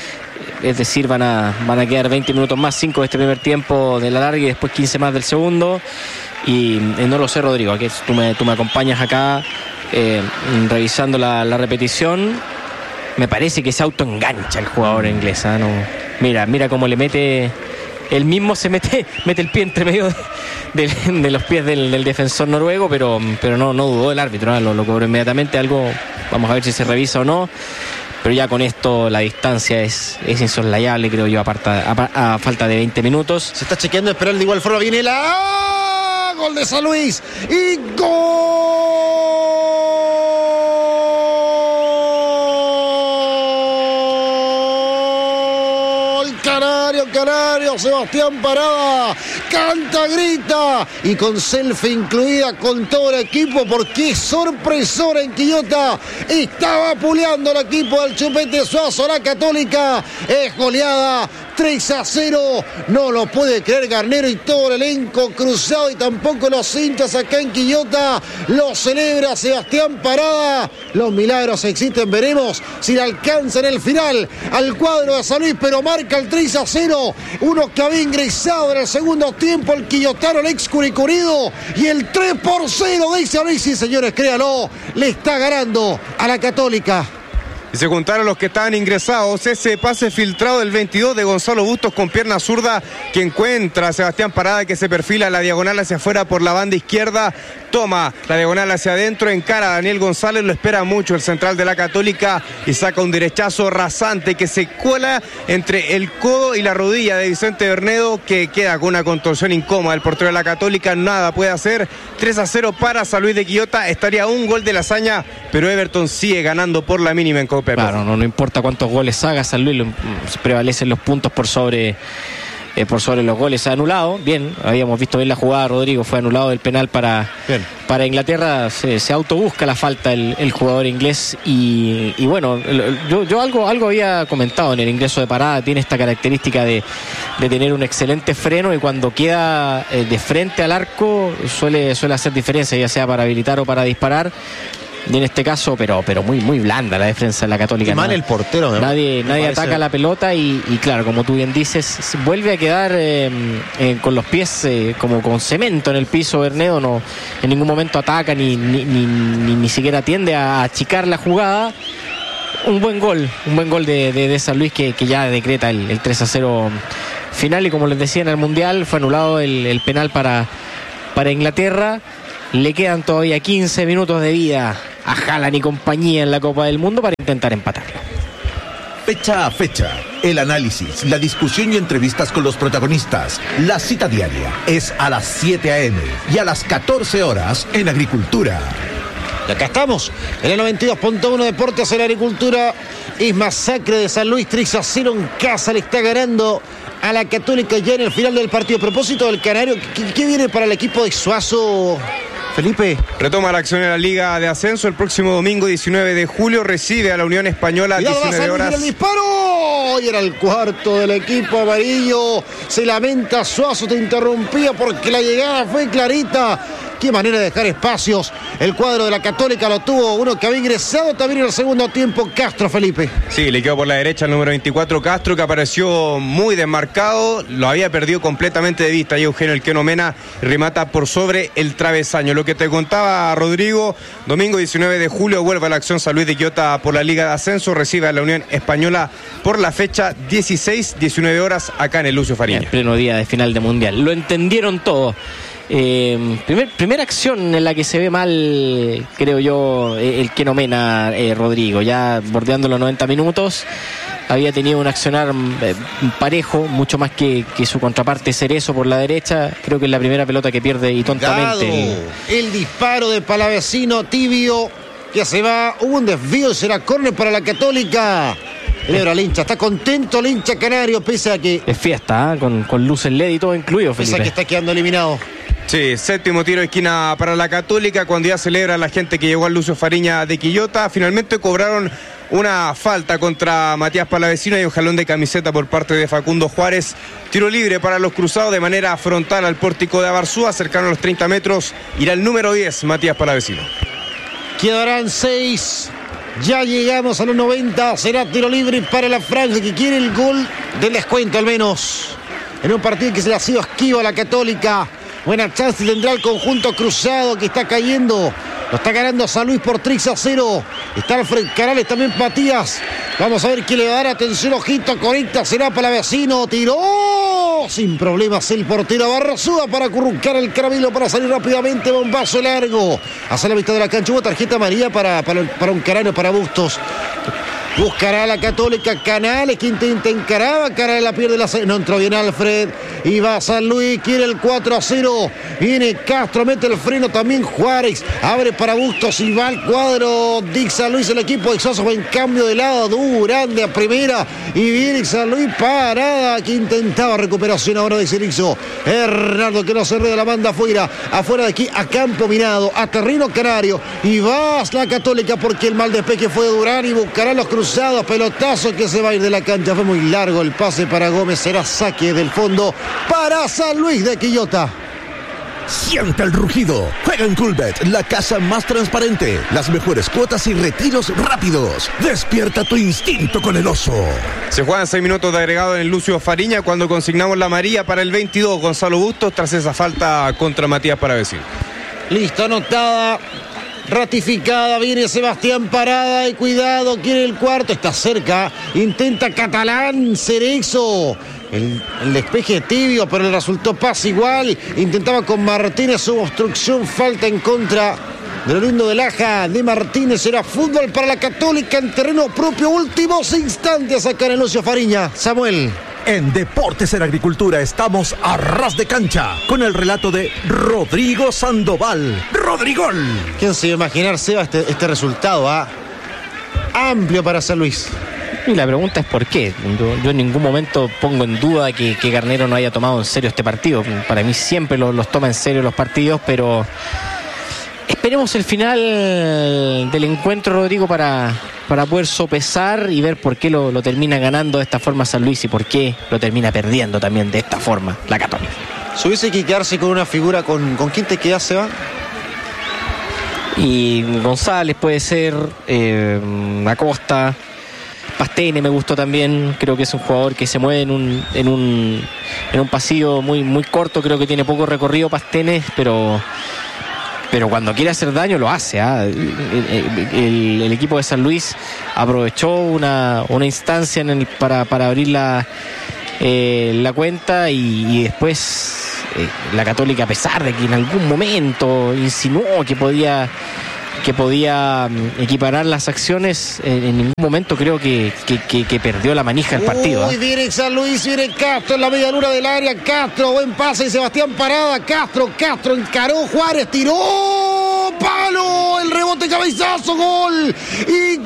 Es decir, van a, van a quedar veinte minutos más, cinco de este primer tiempo de la larga y después quince más del segundo. Y eh, no lo sé, Rodrigo, aquí tú me, tú me acompañas acá eh, revisando la, la repetición. Me parece que se autoengancha el jugador inglés, ¿eh? No, mira, mira cómo le mete. Él mismo se mete, mete el pie entre medio de, de, de los pies del, del defensor noruego, pero, pero no, no dudó el árbitro, ¿eh? lo, lo cobró inmediatamente. Algo, vamos a ver si se revisa o no. Pero ya con esto la distancia es, es insoslayable, creo yo, aparta, a, a falta de veinte minutos. Se está chequeando, esperar de igual forma. Viene la gol de San Luis. Y gol. Canario, Canario, Sebastián Parada. Canta, grita. Y con selfie incluida con todo el equipo, porque es sorpresora en Quillota. Estaba puleando el equipo del Chupete Suazo, la Católica. Es goleada. tres a cero, no lo puede creer Garnero y todo el elenco cruzado y tampoco los hinchas acá en Quillota. Lo celebra Sebastián Parada. Los milagros existen, veremos si le alcanza en el final al cuadro de San Luis, pero marca el tres a cero. Uno que había ingresado en el segundo tiempo, el quillotano, el ex Curicurido, y el tres por cero de San Luis. Sí, señores, créalo, le está ganando a la Católica. Y se juntaron los que estaban ingresados. Ese pase filtrado del veintidós de Gonzalo Bustos con pierna zurda, que encuentra a Sebastián Parada, que se perfila a la diagonal hacia afuera por la banda izquierda. toma la diagonal hacia adentro, encara a Daniel González, lo espera mucho el central de la Católica y saca un derechazo rasante que se cuela entre el codo y la rodilla de Vicente Bernedo, que queda con una contorsión incómoda. El portero de la Católica nada puede hacer. Tres a cero para San Luis de Quillota, estaría un gol de la hazaña, pero Everton sigue ganando por la mínima en Copa. Claro, no, no importa cuántos goles haga San Luis, lo, prevalecen los puntos por sobre eh, por sobre los goles. Anulado, bien, habíamos visto bien la jugada, Rodrigo, fue anulado el penal para, para Inglaterra, se, se autobusca la falta el, el jugador inglés y, y bueno, yo, yo algo, algo había comentado en el ingreso de parada, tiene esta característica de, de tener un excelente freno y cuando queda eh, de frente al arco suele, suele hacer diferencia, ya sea para habilitar o para disparar. Y en este caso, pero pero muy muy blanda la defensa de la Católica. Y mal el portero. ¿no? Nadie, nadie parece... ataca la pelota y, y claro, como tú bien dices, vuelve a quedar eh, eh, con los pies eh, como con cemento en el piso. Bernedo no en ningún momento ataca ni ni, ni, ni, ni siquiera tiende a achicar la jugada. Un buen gol, un buen gol de, de, de San Luis que, que ya decreta el, el tres a cero final. Y como les decía, en el Mundial fue anulado el, el penal para, para Inglaterra. Le quedan todavía quince minutos de vida a Haaland y compañía en la Copa del Mundo para intentar empatarlo. Fecha a fecha, el análisis, la discusión y entrevistas con los protagonistas. La cita diaria es a las siete a eme y a las catorce horas en Agricultura. Y acá estamos, en el noventa y dos punto uno Deportes en Agricultura. Es masacre de San Luis, tres a cero en casa, le está ganando a la Católica ya en el final del partido. A propósito del Canario, ¿qué, qué viene para el equipo de Suazo, Felipe? Retoma la acción en la Liga de Ascenso el próximo domingo diecinueve de julio, recibe a la Unión Española a diecinueve horas. El disparo, y era el cuarto del equipo amarillo. Se lamenta Suazo, te interrumpía porque la llegada fue clarita. Qué manera de dejar espacios. El cuadro de la Católica lo tuvo uno que había ingresado también en el segundo tiempo, Castro, Felipe. Sí, le quedó por la derecha el número veinticuatro, Castro, que apareció muy desmarcado. Lo había perdido completamente de vista. Y Eugenio El Queno Mena remata por sobre el travesaño. Lo que te contaba, Rodrigo, domingo diecinueve de julio vuelve a la acción San Luis de Quillota por la Liga de Ascenso. Recibe a la Unión Española por la fecha dieciséis, diecinueve horas acá en el Lucio Fariña. En pleno día de final de Mundial. Lo entendieron todo. Eh, primer, primera acción en la que se ve mal, creo yo, el Queno Mena, eh, Rodrigo, ya bordeando los noventa minutos. Había tenido un accionar eh, parejo, mucho más que, que su contraparte Cerezo por la derecha. Creo que es la primera pelota que pierde y tontamente. El, el disparo de Palavecino, tibio, que se va. Hubo un desvío y será córner para la Católica. Celebra el hincha, está contento el hincha canario, pese a que... Es fiesta, ¿eh? con, con luces L E D y todo incluido, Felipe. Pese a que está quedando eliminado. Sí, séptimo tiro de esquina para la Católica, cuando ya celebra la gente que llegó al Lucio Fariña de Quillota. Finalmente cobraron una falta contra Matías Palavecino y un jalón de camiseta por parte de Facundo Juárez. Tiro libre para los cruzados de manera frontal al pórtico de Abarzúa, cercano a los treinta metros. Irá el número diez, Matías Palavecino. Quedarán seis. Ya llegamos a los noventa. Será tiro libre para la franja que quiere el gol del descuento al menos. En un partido que se le ha sido esquivo a la Católica. Buena chance tendrá el conjunto cruzado que está cayendo. Lo está ganando San Luis por tres a cero. Está Alfred Canales, también Matías. Vamos a ver quién le va a dar atención. Ojito, conecta, será Palavecino. Tiró sin problemas el portero Barrazúa para acurrucar el caramelo para salir rápidamente. Bombazo largo. Hacia la mitad de la cancha. Hubo tarjeta amarilla para, para, para un Carano, para Bustos. Buscará la Católica, Canales que intenta encarar, Canales la pierde, la no entró bien Alfred, y va San Luis, quiere el cuatro a cero, viene Castro, mete el freno también Juárez, abre para Bustos y va al cuadro Dick San Luis, el equipo de Sosa, en cambio de lado, Durán a primera, y viene San Luis, parada, que intentaba recuperación ahora de Cerizo, Hernando que no se de la banda afuera, afuera de aquí, a campo minado, a terreno canario, y va la Católica porque el mal despeje fue de Durán y buscará los cruzados. Pelotazo que se va a ir de la cancha. Fue muy largo el pase para Gómez. Será saque del fondo para San Luis de Quillota. Siente el rugido. Juega en Coolbet, la casa más transparente. Las mejores cuotas y retiros rápidos. Despierta tu instinto con el oso. Se juegan seis minutos de agregado en el Lucio Fariña cuando consignamos la amarilla para el veintidós. Gonzalo Bustos tras esa falta contra Matías Palavecino. Listo, anotada. Ratificada, viene Sebastián Parada y cuidado, quiere el cuarto, está cerca, intenta Catalán, Cerezo, El, el despeje tibio, pero el resultado pasa igual. Intentaba con Martínez su obstrucción, falta en contra de Oriundo de Laja. De Martínez, era fútbol para la Católica en terreno propio. Últimos instantes acá en Lucio Fariña. Samuel. En Deportes en Agricultura estamos a ras de cancha con el relato de Rodrigo Sandoval. ¡Rodrigol! ¿Quién se iba a imaginar, Seba, este, este resultado? ¿Ah? Amplio para San Luis. Y la pregunta es por qué. Yo, yo en ningún momento pongo en duda que, que Garnero no haya tomado en serio este partido. Para mí siempre los, los toma en serio los partidos, pero esperemos el final del encuentro, Rodrigo, para, para poder sopesar y ver por qué lo, lo termina ganando de esta forma San Luis y por qué lo termina perdiendo también de esta forma la Católica. Si hubiese que quedarse con una figura, ¿con, con quién te quedas, Seba? Y González puede ser, eh, Acosta, Pastene me gustó también. Creo que es un jugador que se mueve en un en un en un pasillo muy muy corto. Creo que tiene poco recorrido Pastene, pero pero cuando quiere hacer daño lo hace. ¿eh? el, el, el equipo de San Luis aprovechó una, una instancia en el, para, para abrir la, eh, la cuenta y, y después eh, la Católica, a pesar de que en algún momento insinuó que podía que podía equiparar las acciones, en, en ningún momento creo que, que, que, que perdió la manija el partido. Uy, ¿eh? viene San Luis, viene Castro en la media luna del área. Castro, buen pase, Sebastián Parada. Castro, Castro encaró, Juárez tiró, palo, el rebote, cabezazo, gol y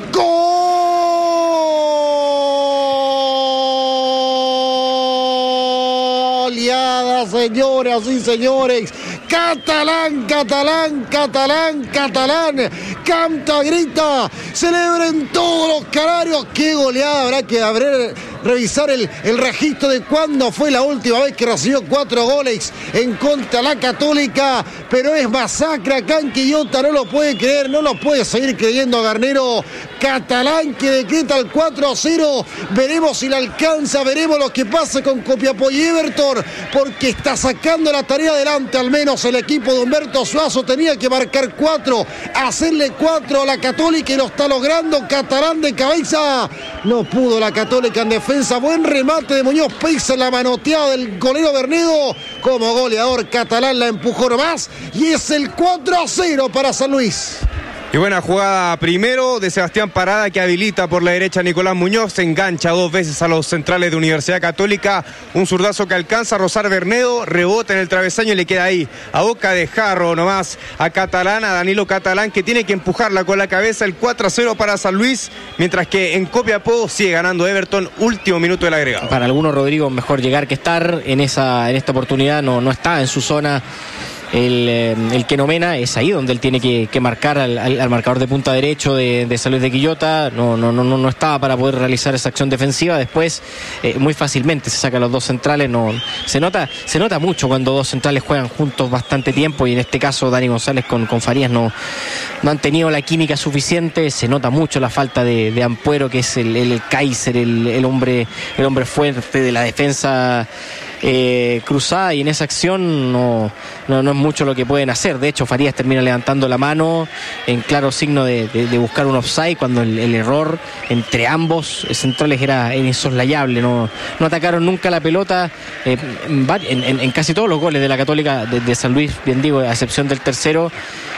goleada, señoras y señores. Catalán, catalán, catalán, catalán. Canta, grita, celebren todos los canarios. Qué goleada, habrá que abrir, revisar el, el registro de cuándo fue la última vez que recibió cuatro goles en contra de la Católica. Pero es masacre acá en Quillota, no lo puede creer, no lo puede seguir creyendo Garnero. Catalán que decreta el cuatro a cero. Veremos si le alcanza, veremos lo que pasa con Copiapó y Everton, porque está sacando la tarea adelante. Al menos el equipo de Humberto Suazo tenía que marcar cuatro, hacerle cuatro a la Católica y lo está logrando. Catalán de cabeza, no pudo la Católica en defensa. Buen remate de Muñoz Peiza en la manoteada del golero Bernedo. Como goleador, Catalán la empujó nomás y es el cuatro a cero para San Luis. Y buena jugada primero de Sebastián Parada, que habilita por la derecha a Nicolás Muñoz, se engancha dos veces a los centrales de Universidad Católica, un zurdazo que alcanza a rozar Bernedo, rebota en el travesaño y le queda ahí a boca de jarro nomás a Catalán, a Danilo Catalán, que tiene que empujarla con la cabeza. El cuatro a cero para San Luis, mientras que en Copiapó sigue ganando Everton, último minuto del agregado. Para algunos, Rodrigo, mejor llegar que estar en esa en esta oportunidad. No, no está en su zona el, eh, el Kenomena. Es ahí donde él tiene que, que marcar al, al, al marcador de punta derecho de, de San Luis de Quillota. No, no, no, no estaba para poder realizar esa acción defensiva. Después eh, muy fácilmente se saca los dos centrales. No, se nota, se nota mucho cuando dos centrales juegan juntos bastante tiempo, y en este caso Dani González con, con Farías no, no han tenido la química suficiente. Se nota mucho la falta de, de Ampuero, que es el, el, el Kaiser, el, el hombre, el hombre fuerte de la defensa Eh, cruzada, y en esa acción no, no, no es mucho lo que pueden hacer. De hecho, Farías termina levantando la mano en claro signo de, de, de buscar un offside, cuando el, el error entre ambos centrales era, era insoslayable. No, no atacaron nunca la pelota eh, en, en, en casi todos los goles de la Católica de, de San Luis, bien digo, a excepción del tercero.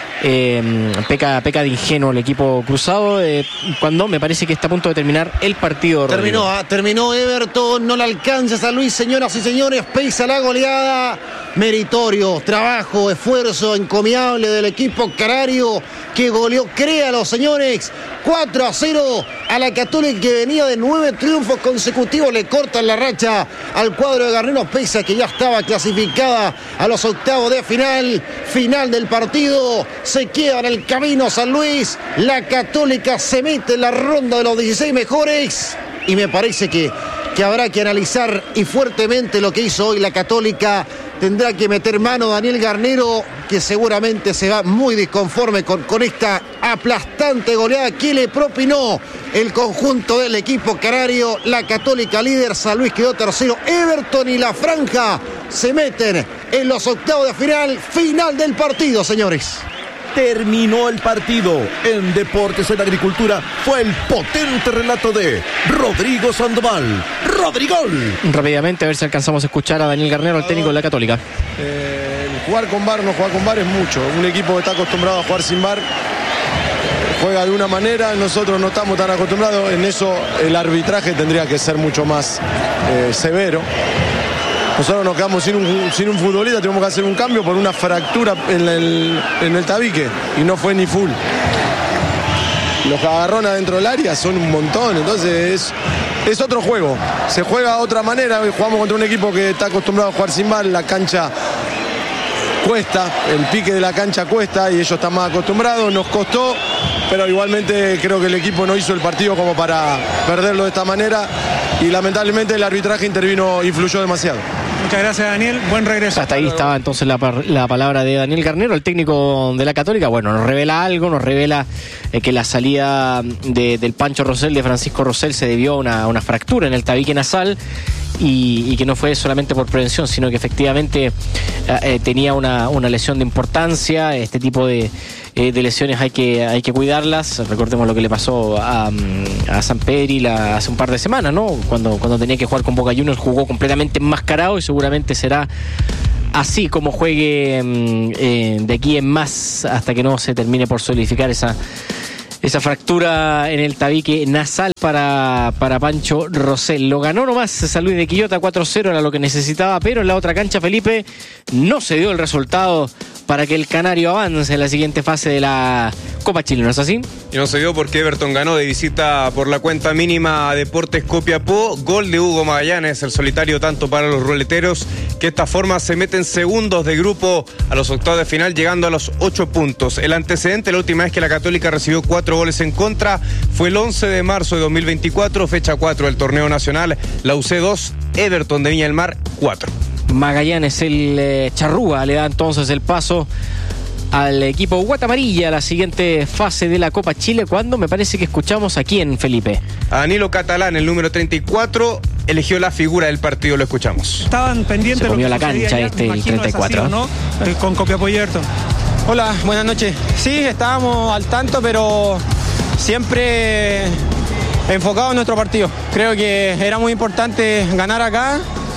Eh, peca, peca de ingenuo el equipo cruzado, eh, cuando me parece que está a punto de terminar el partido. Terminó, ah, terminó Everton, no le alcanza San Luis, señoras y señores. Pesa la goleada, meritorio, trabajo, esfuerzo encomiable del equipo canario que goleó, créalo, señores, cuatro a cero a la Católica, que venía de nueve triunfos consecutivos. Le cortan la racha al cuadro de Garnero Pesa, que ya estaba clasificada a los octavos de final. Final del partido, se queda en el camino San Luis. La Católica se mete en la ronda de los dieciséis mejores, y me parece que, que habrá que analizar y fuertemente lo que hizo hoy la Católica. Tendrá que meter mano Daniel Garnero, que seguramente se va muy disconforme con, con esta aplastante goleada que le propinó el conjunto del equipo canario. La Católica líder, San Luis quedó tercero. Everton y la Franja se meten en los octavos de final. Final del partido, señores. terminó el partido. En Deportes en Agricultura fue el potente relato de Rodrigo Sandoval. ¡Rodrigol! Rápidamente, a ver si alcanzamos a escuchar a Daniel Garnero, el técnico de la Católica. Eh, jugar con V A R, no jugar con V A R es mucho. Un equipo que está acostumbrado a jugar sin V A R juega de una manera, nosotros no estamos tan acostumbrados. En eso el arbitraje tendría que ser mucho más eh, severo. Nosotros nos quedamos sin un, sin un futbolista, tenemos que hacer un cambio por una fractura en el, en el tabique y no fue ni full. Los agarrones dentro del área son un montón, entonces es, es otro juego. Se juega de otra manera, jugamos contra un equipo que está acostumbrado a jugar sin V A R, la cancha cuesta, el pique de la cancha cuesta y ellos están más acostumbrados, nos costó, pero igualmente creo que el equipo no hizo el partido como para perderlo de esta manera y lamentablemente el arbitraje intervino, influyó demasiado. Muchas gracias, Daniel, buen regreso. Hasta ahí estaba entonces la, la palabra de Daniel Garnero, el técnico de la Católica. Bueno, nos revela algo, nos revela eh, que la salida de, del Pancho Rosell, de Francisco Rosell, se debió a una, una fractura en el tabique nasal y, y que no fue solamente por prevención, sino que efectivamente eh, tenía una, una lesión de importancia. Este tipo de, eh, de lesiones hay que, hay que cuidarlas. Recordemos lo que le pasó a, a Sampedri la, hace un par de semanas, ¿no? Cuando, cuando tenía que jugar con Boca Juniors, jugó completamente enmascarado y seguramente será así como juegue eh, de aquí en más hasta que no se termine por solidificar esa, esa fractura en el tabique nasal para, para Pancho Rosell. Lo ganó nomás San Luis de Quillota cuatro cero, era lo que necesitaba, pero en la otra cancha, Felipe, no se dio el resultado para que el Canario avance en la siguiente fase de la Copa Chile, ¿no es así? Y no se dio porque Everton ganó de visita por la cuenta mínima a Deportes Copiapó. Gol de Hugo Magallanes, el solitario tanto para los ruleteros, que de esta forma se meten segundos de grupo a los octavos de final, llegando a los ocho puntos. El antecedente, la última vez que la Católica recibió cuatro goles en contra, fue el once de marzo de dos mil veinticuatro, fecha cuatro del torneo nacional. La U C dos, Everton de Viña del Mar cuatro. Magallanes, el eh, charrúa, le da entonces el paso al equipo Guatamarilla a la siguiente fase de la Copa Chile, cuando me parece que escuchamos a quién, Felipe. A Danilo Catalán, el número treinta y cuatro, eligió la figura del partido, lo escuchamos. Estaban pendientes. Se comió de la lo que cancha sucedía este, ya, el treinta y cuatro. Así, ¿no? eh, con Copiapó y Everton. Hola, buenas noches. Sí, estábamos al tanto, pero siempre enfocados en nuestro partido. Creo que era muy importante ganar acá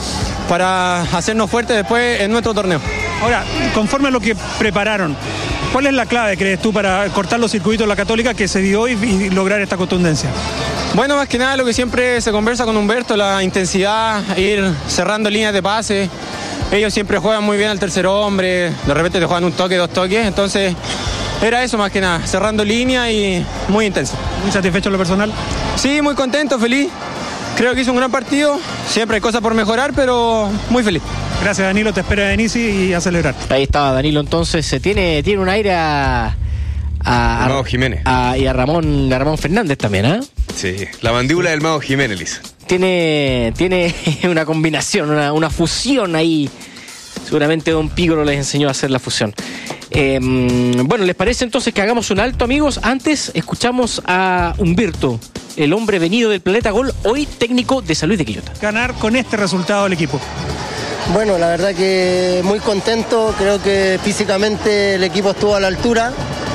para hacernos fuertes después en nuestro torneo. Ahora, conforme a lo que prepararon, ¿cuál es la clave, crees tú, para cortar los circuitos de la Católica que se dio hoy y lograr esta contundencia? Bueno, más que nada lo que siempre se conversa con Humberto, la intensidad, ir cerrando líneas de pase. Ellos siempre juegan muy bien al tercer hombre, de repente te juegan un toque, dos toques, entonces era eso más que nada, cerrando línea y muy intenso. ¿Muy satisfecho en lo personal? Sí, muy contento, feliz. Creo que hizo un gran partido, siempre hay cosas por mejorar, pero muy feliz. Gracias, Danilo, te espera Denisi y a celebrar. Ahí estaba Danilo, entonces se tiene, tiene un aire a, a, a Mago Jiménez a, y a Ramón, a Ramón Fernández también, ¿eh? Sí, la mandíbula del Mago Jiménez, Lisa. Tiene, tiene una combinación, una, una fusión ahí. Seguramente Don Pígoro les enseñó a hacer la fusión. Eh, bueno, ¿les parece entonces que hagamos un alto, amigos? Antes escuchamos a Humberto, el hombre venido del Planeta Gol, hoy técnico de San Luis de Quillota. Ganar con este resultado el equipo. Bueno, la verdad que muy contento, creo que físicamente el equipo estuvo a la altura,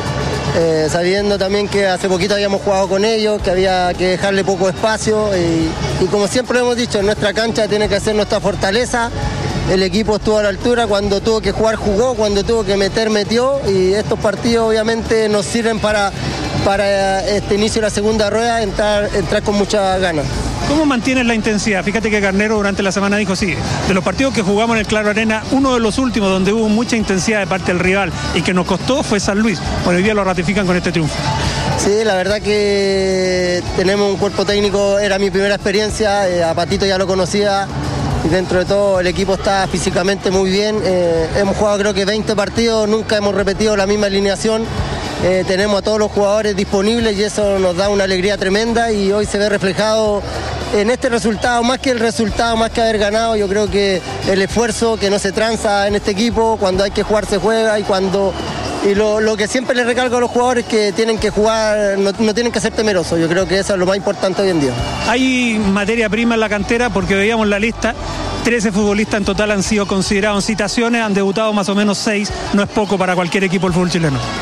eh, sabiendo también que hace poquito habíamos jugado con ellos, que había que dejarle poco espacio y, y como siempre lo hemos dicho, nuestra cancha tiene que ser nuestra fortaleza. El equipo estuvo a la altura, cuando tuvo que jugar jugó, cuando tuvo que meter metió y estos partidos obviamente nos sirven para, para este inicio de la segunda rueda entrar, entrar con muchas ganas. ¿Cómo mantienes la intensidad? Fíjate que Garnero durante la semana dijo, sí, de los partidos que jugamos en el Claro Arena, uno de los últimos donde hubo mucha intensidad de parte del rival y que nos costó fue San Luis. Bueno, hoy día lo ratifican con este triunfo. Sí, la verdad que tenemos un cuerpo técnico, era mi primera experiencia, eh, a Patito ya lo conocía y dentro de todo el equipo está físicamente muy bien. Eh, hemos jugado creo que veinte partidos, nunca hemos repetido la misma alineación. Eh, tenemos a todos los jugadores disponibles y eso nos da una alegría tremenda y hoy se ve reflejado en este resultado, más que el resultado, más que haber ganado, yo creo que el esfuerzo que no se tranza en este equipo, cuando hay que jugar se juega y cuando y lo, lo que siempre les recalco a los jugadores que tienen que jugar, no, no tienen que ser temerosos, yo creo que eso es lo más importante hoy en día. Hay materia prima en la cantera porque veíamos la lista, trece futbolistas en total han sido considerados en citaciones, han debutado más o menos seis, no es poco para cualquier equipo del fútbol chileno.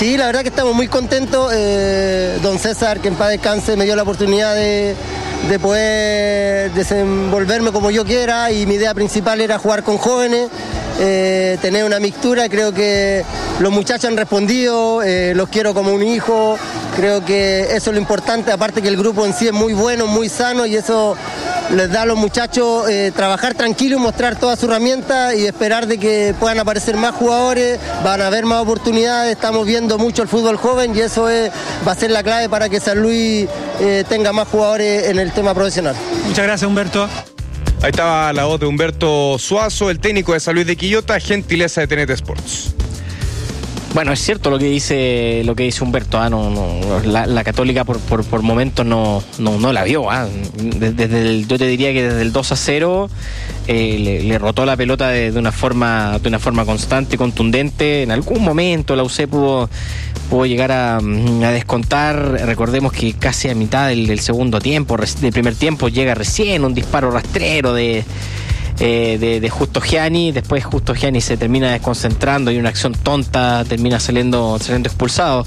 Sí, la verdad que estamos muy contentos. Eh, don César, que en paz descanse, me dio la oportunidad de, de poder desenvolverme como yo quiera, y mi idea principal era jugar con jóvenes, eh, tener una mixtura. Creo que los muchachos han respondido, eh, los quiero como un hijo. Creo que eso es lo importante, aparte que el grupo en sí es muy bueno, muy sano, y eso les da a los muchachos eh, trabajar tranquilo y mostrar todas sus herramientas y esperar de que puedan aparecer más jugadores, van a haber más oportunidades. Estamos viendo mucho el fútbol joven y eso es, va a ser la clave para que San Luis eh, tenga más jugadores en el tema profesional. Muchas gracias, Humberto. Ahí estaba la voz de Humberto Suazo, el técnico de San Luis de Quillota, gentileza de T N T Sports. Bueno, es cierto lo que dice lo que dice Humberto, ¿ah? no, no, la, la Católica por, por, por momentos no, no, no la vio. ¿ah? Desde el, yo te diría que desde el dos a cero eh, le, le rotó la pelota de, de una forma de una forma constante y contundente. En algún momento la U C pudo, pudo llegar a, a descontar. Recordemos que casi a mitad del, del segundo tiempo, del primer tiempo, llega recién un disparo rastrero de... Eh, de, de Justo Gianni. Después Justo Gianni se termina desconcentrando y una acción tonta termina saliendo, saliendo expulsado.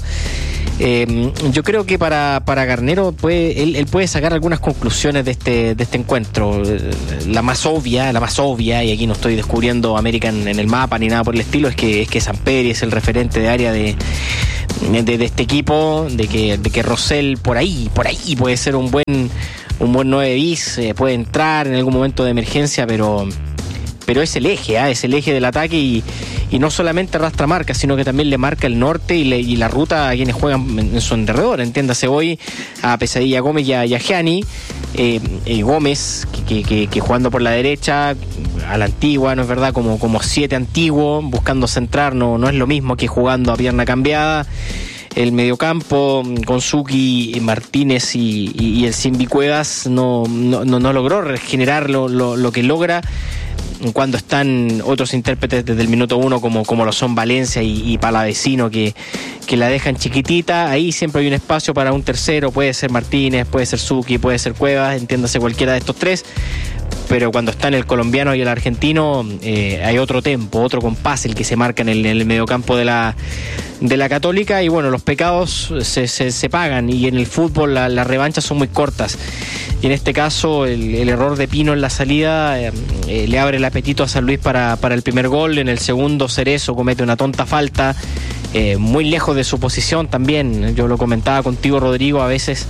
Eh, yo creo que para, para Garnero puede, él, él puede sacar algunas conclusiones de este, de este encuentro. La más obvia, la más obvia, y aquí no estoy descubriendo América en, en el mapa ni nada por el estilo, es que, es que Samperi es el referente de área de, de, de este equipo, de que, de que Rosell por ahí, por ahí puede ser un buen un buen nueve bis, eh, puede entrar en algún momento de emergencia, pero pero es el eje, ¿eh? es el eje del ataque, y, y no solamente arrastra marcas, sino que también le marca el norte y, le, y la ruta a quienes juegan en, en su alrededor. Entiéndase hoy a Pesadilla Gómez y a, y a Gianni. eh, eh, Gómez, que, que, que jugando por la derecha, a la antigua, ¿no es verdad? Como, como siete antiguo, buscando centrar, no, no es lo mismo que jugando a pierna cambiada. El mediocampo con Suki, Martínez y, y, y el Simbi Cuevas no, no, no, no logró regenerar lo, lo, lo que logra cuando están otros intérpretes desde el minuto uno, como, como lo son Valencia y, y Palavecino, que, que la dejan chiquitita. Ahí siempre hay un espacio para un tercero, puede ser Martínez, puede ser Suki, puede ser Cuevas, entiéndase cualquiera de estos tres. Pero cuando están el colombiano y el argentino, eh, hay otro tempo, otro compás el que se marca en el, en el mediocampo de la, de la Católica. Y bueno, los pecados se, se, se pagan, y en el fútbol la, las revanchas son muy cortas. Y en este caso el, el error de Pino en la salida eh, eh, le abre el apetito a San Luis para, para el primer gol. En el segundo, Cerezo comete una tonta falta, eh, muy lejos de su posición también. Yo lo comentaba contigo, Rodrigo, a veces...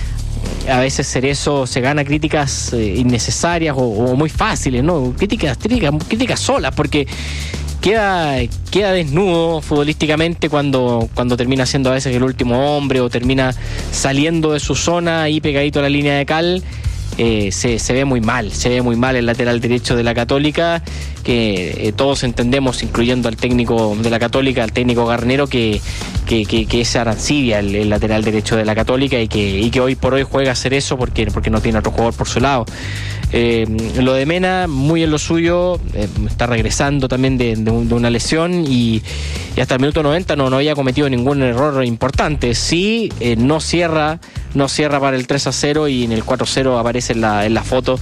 A veces Cerezo se gana críticas eh, innecesarias o, o muy fáciles, ¿no? Críticas, críticas, críticas solas, porque queda, queda desnudo futbolísticamente cuando, cuando termina siendo a veces el último hombre, o termina saliendo de su zona ahí pegadito a la línea de cal. Eh, se, se ve muy mal, se ve muy mal el lateral derecho de la Católica, que eh, todos entendemos, incluyendo al técnico de la Católica, al técnico Garnero, que, que, que, que es Arancibia el, el lateral derecho de la Católica, y que, y que hoy por hoy juega a hacer eso porque, porque no tiene otro jugador por su lado. Eh, lo de Mena, muy en lo suyo, eh, está regresando también de, de, un, de una lesión, y, y hasta el minuto noventa no, no había cometido ningún error importante. Sí, eh, no cierra no cierra para el tres a cero, y en el cuatro a cero aparece en la, en la foto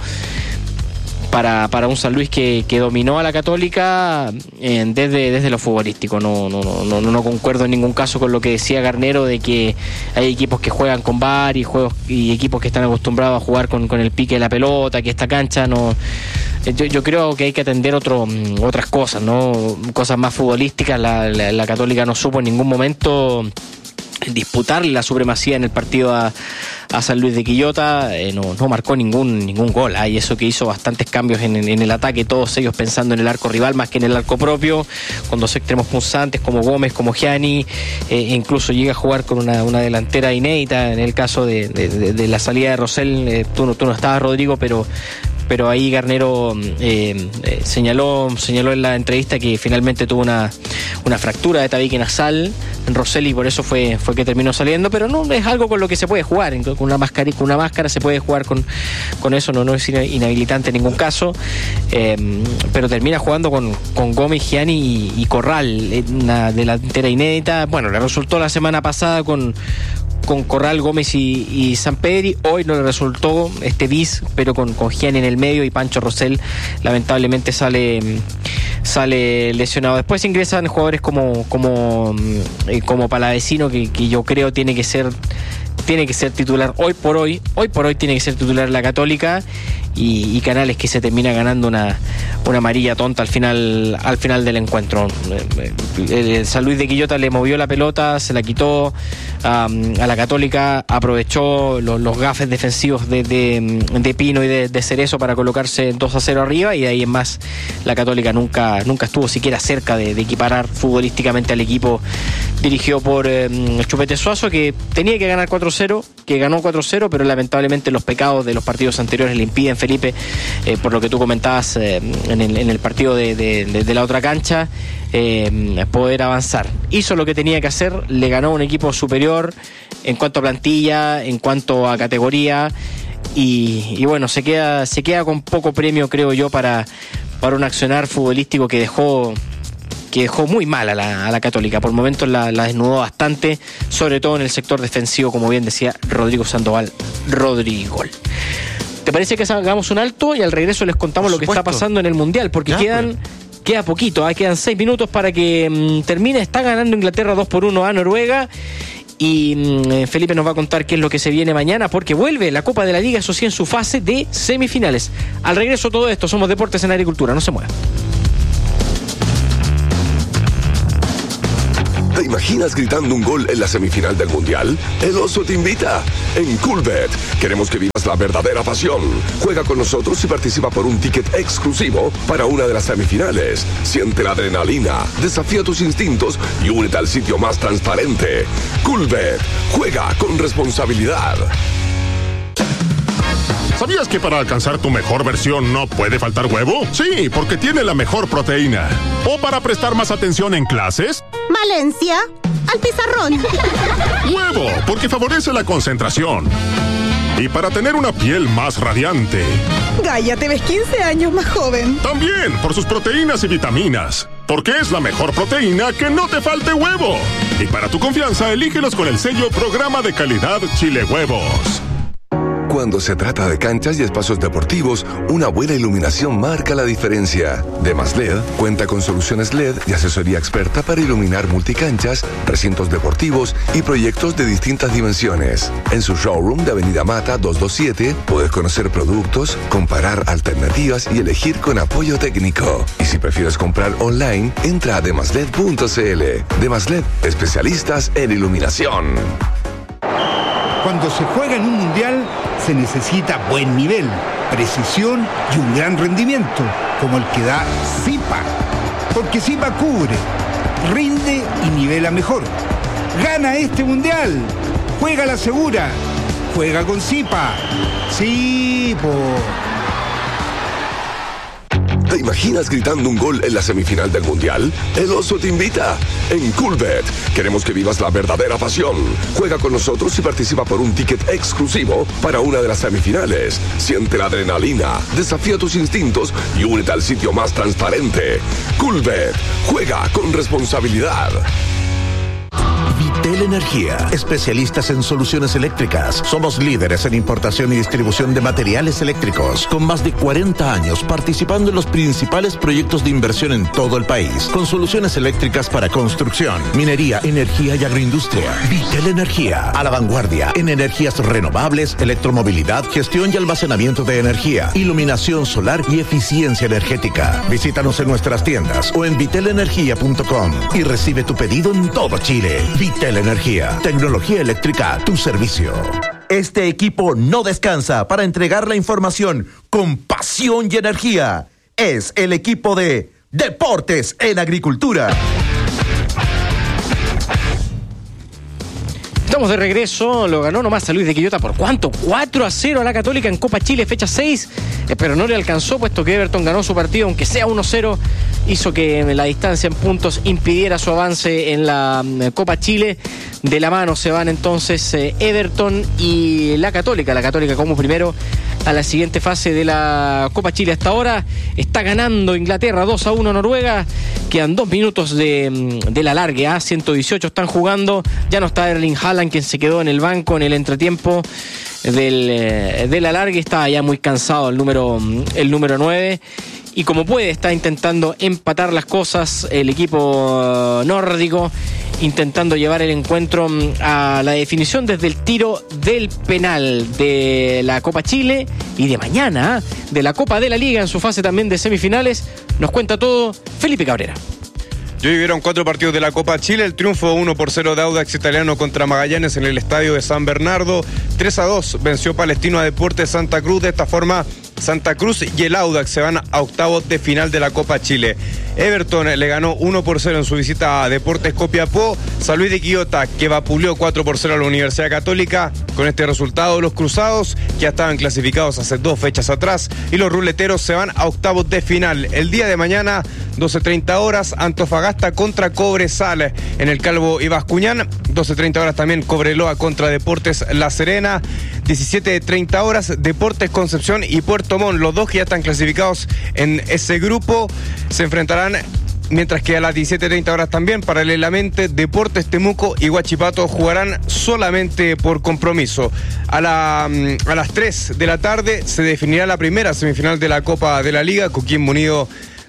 para, para un San Luis que, que dominó a la Católica eh, desde, desde lo futbolístico. No, no, no, no, no concuerdo en ningún caso con lo que decía Garnero, de que hay equipos que juegan con V A R y, juegos, y equipos que están acostumbrados a jugar con, con el pique de la pelota, que esta cancha no... Yo, yo creo que hay que atender otro, otras cosas, ¿no? Cosas más futbolísticas. La, la, la Católica no supo en ningún momento disputarle la supremacía en el partido a, a San Luis de Quillota. Eh, no, no marcó ningún ningún gol, ¿eh? Y eso que hizo bastantes cambios en, en el ataque, todos ellos pensando en el arco rival más que en el arco propio, con dos extremos punzantes como Gómez, como Gianni, eh, incluso llega a jugar con una, una delantera inédita en el caso de, de, de, de la salida de Rosell. Eh, tú, no, tú no estabas, Rodrigo, pero pero ahí Garnero eh, eh, señaló señaló en la entrevista que finalmente tuvo una, una fractura de tabique nasal en Rosell, y por eso fue fue que terminó saliendo. Pero no es algo con lo que se puede jugar, con una máscara, con una máscara se puede jugar con, con eso, no, no es inhabilitante en ningún caso. Eh, pero termina jugando con, con Gómez, Gianni y, y Corral, una delantera inédita. Bueno, le resultó la semana pasada con con Corral, Gómez y, y Sampedri. Hoy no le resultó este bis, pero con, con Gianni en el medio, y Pancho Rosell lamentablemente sale sale lesionado. Después ingresan jugadores como como, eh, como Palavecino, que, que yo creo tiene que ser tiene que ser titular hoy por hoy, hoy por hoy tiene que ser titular la Católica, y, y Canales, que se termina ganando una, una amarilla tonta al final, al final del encuentro. El San Luis de Quillota le movió la pelota, se la quitó um, a la Católica, aprovechó los, los gafes defensivos de, de, de Pino y de, de Cerezo para colocarse dos a cero arriba, y de ahí en más la Católica nunca, nunca estuvo siquiera cerca de, de equiparar futbolísticamente al equipo dirigido por eh, Chupete Suazo, que tenía que ganar cuatro cero, que ganó cuatro cero, pero lamentablemente los pecados de los partidos anteriores le impiden, Felipe, eh, por lo que tú comentabas eh, en, el, en el partido de, de, de, de la otra cancha, eh, poder avanzar. Hizo lo que tenía que hacer, le ganó un equipo superior en cuanto a plantilla, en cuanto a categoría, y, y bueno, se queda, se queda con poco premio, creo yo, para, para un accionar futbolístico que dejó que dejó muy mal a la, a la Católica. Por momentos la, la desnudó bastante, sobre todo en el sector defensivo, como bien decía Rodrigo Sandoval Rodrigo. ¿Te parece que hagamos un alto y al regreso les contamos Por lo supuesto. que está pasando en el Mundial? Porque ya, quedan pues. queda poquito, ¿eh? Quedan seis minutos para que mmm, termine. Está ganando Inglaterra dos por uno a Noruega. Y mmm, Felipe nos va a contar qué es lo que se viene mañana, porque vuelve la Copa de la Liga, eso sí, en su fase de semifinales. Al regreso todo esto, somos Deportes en Agricultura, no se muevan. ¿Te imaginas gritando un gol en la semifinal del Mundial? El Oso te invita. En Coolbet queremos que vivas la verdadera pasión. Juega con nosotros y participa por un ticket exclusivo para una de las semifinales. Siente la adrenalina, desafía tus instintos y únete al sitio más transparente. Coolbet. Juega con responsabilidad. ¿Sabías que para alcanzar tu mejor versión no puede faltar huevo? Sí, porque tiene la mejor proteína. ¿O para prestar más atención en clases? Valencia, al pizarrón. Huevo, porque favorece la concentración. Y para tener una piel más radiante. Gaia, te ves quince años más joven. También por sus proteínas y vitaminas. Porque es la mejor proteína que no te falte huevo. Y para tu confianza, elígelos con el sello Programa de Calidad Chile Huevos. Cuando se trata de canchas y espacios deportivos, una buena iluminación marca la diferencia. Demas L E D cuenta con soluciones L E D y asesoría experta para iluminar multicanchas, recintos deportivos y proyectos de distintas dimensiones. En su showroom de Avenida Mata doscientos veintisiete puedes conocer productos, comparar alternativas y elegir con apoyo técnico. Y si prefieres comprar online, entra a demasled punto cl. Demas L E D, especialistas en iluminación. Cuando se juega en un mundial, se necesita buen nivel, precisión y un gran rendimiento, como el que da Zipa. Porque Zipa cubre, rinde y nivela mejor. ¡Gana este mundial! ¡Juega la segura! ¡Juega con Zipa! ¡Sí, po! ¿Te imaginas gritando un gol en la semifinal del Mundial? El Oso te invita. En Coolbet queremos que vivas la verdadera pasión. Juega con nosotros y participa por un ticket exclusivo para una de las semifinales. Siente la adrenalina, desafía tus instintos y únete al sitio más transparente. Coolbet. Juega con responsabilidad. Vitel Energía, especialistas en soluciones eléctricas. Somos líderes en importación y distribución de materiales eléctricos, con más de cuarenta años participando en los principales proyectos de inversión en todo el país, con soluciones eléctricas para construcción, minería, energía y agroindustria. Vitel Energía, a la vanguardia en energías renovables, electromovilidad, gestión y almacenamiento de energía, iluminación solar y eficiencia energética. Visítanos en nuestras tiendas o en vitel energía punto com y recibe tu pedido en todo Chile. Vitel Energía, tecnología eléctrica a tu servicio. Este equipo no descansa para entregar la información con pasión y energía. Es el equipo de Deportes en Agricultura. Estamos de regreso, lo ganó nomás San Luis de Quillota. ¿Por cuánto? cuatro a cero a la Católica en Copa Chile, fecha seis, eh, pero no le alcanzó, puesto que Everton ganó su partido, aunque sea uno cero, hizo que la distancia en puntos impidiera su avance en la eh, Copa Chile. De la mano se van entonces eh, Everton y la Católica, la Católica como primero a la siguiente fase de la Copa Chile. Hasta ahora está ganando Inglaterra dos a uno Noruega. Quedan dos minutos de, de la largue, ¿eh? ciento dieciocho están jugando. Ya no está Erling Haaland, quien se quedó en el banco en el entretiempo del, de la largue. Está ya muy cansado el número, el número nueve. Y como puede, está intentando empatar las cosas el equipo nórdico, intentando llevar el encuentro a la definición desde el tiro del penal de la Copa Chile y de mañana de la Copa de la Liga en su fase también de semifinales. Nos cuenta todo Felipe Cabrera. Y hoy vieron cuatro partidos de la Copa Chile, el triunfo uno por cero de Audax Italiano contra Magallanes en el estadio de San Bernardo, tres a dos venció Palestino a Deportes Santa Cruz. De esta forma, Santa Cruz y el Audax se van a octavos de final de la Copa Chile. Everton le ganó uno por cero en su visita a Deportes Copiapó. San Luis de Quillota, que vapuleó cuatro por cero a la Universidad Católica. Con este resultado, los cruzados ya estaban clasificados hace dos fechas atrás y los ruleteros se van a octavos de final. El día de mañana, doce treinta horas, Antofagasta contra Cobresal en el Calvo Ibascuñán. doce treinta horas también Cobreloa contra Deportes La Serena. diecisiete treinta horas, Deportes Concepción y Puerto Montt, los dos que ya están clasificados en ese grupo, se enfrentarán. Mientras que a las diecisiete treinta horas también, paralelamente, Deportes Temuco y Huachipato jugarán solamente por compromiso. A, la, a las tres de la tarde se definirá la primera semifinal de la Copa de la Liga. Coquimbo Unido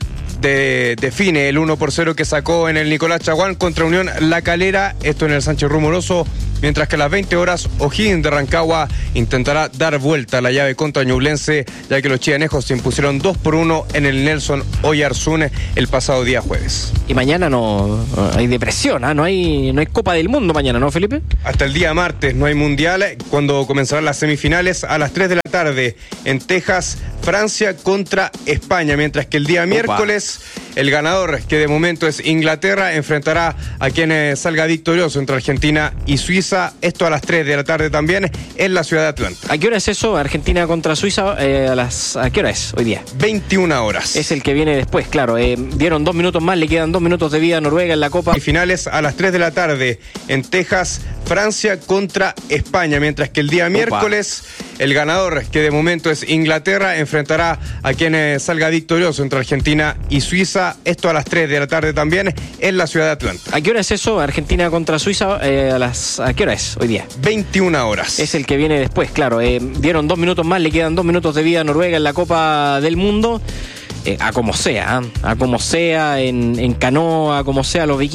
de, define el uno por cero que sacó en el Nicolás Chaguán contra Unión La Calera, esto en el Sánchez Rumoroso. Mientras que a las veinte horas, O'Higgins de Rancagua intentará dar vuelta a la llave contra Ñublense, ya que los chianejos se impusieron dos por uno en el Nelson Oyarzún el pasado día jueves. Y mañana no hay depresión, ¿eh? no hay no hay Copa del Mundo mañana, ¿no, Felipe? Hasta el día martes no hay mundial, cuando comenzarán las semifinales a las tres de la tarde en Texas, Francia contra España, mientras que el día Opa. miércoles el ganador, que de momento es Inglaterra, enfrentará a quien eh, salga victorioso entre Argentina y Suiza. Esto a las tres de la tarde también en la ciudad de Atlanta. ¿A qué hora es eso? Argentina contra Suiza, eh, a las ¿a qué hora es hoy día? veintiuna horas. Es el que viene después, claro. Eh, dieron dos minutos más, le quedan dos minutos de vida a Noruega en la Copa. Y finales a las tres de la tarde en Texas, Francia contra España, mientras que el día Opa. miércoles el ganador, que de momento es Inglaterra, enfrentará a quien eh, salga victorioso entre Argentina y Suiza. Esto a las tres de la tarde también en la ciudad de Atlanta. ¿A qué hora es eso? Argentina contra Suiza, eh, a las ¿a qué hora es hoy día? veintiuna horas. Es el que viene después, claro. Eh, dieron dos minutos más, le quedan dos minutos de vida a Noruega en la Copa del Mundo. Eh, a como sea, ¿eh? a como sea, en, en canoa, a como sea, los vikingos.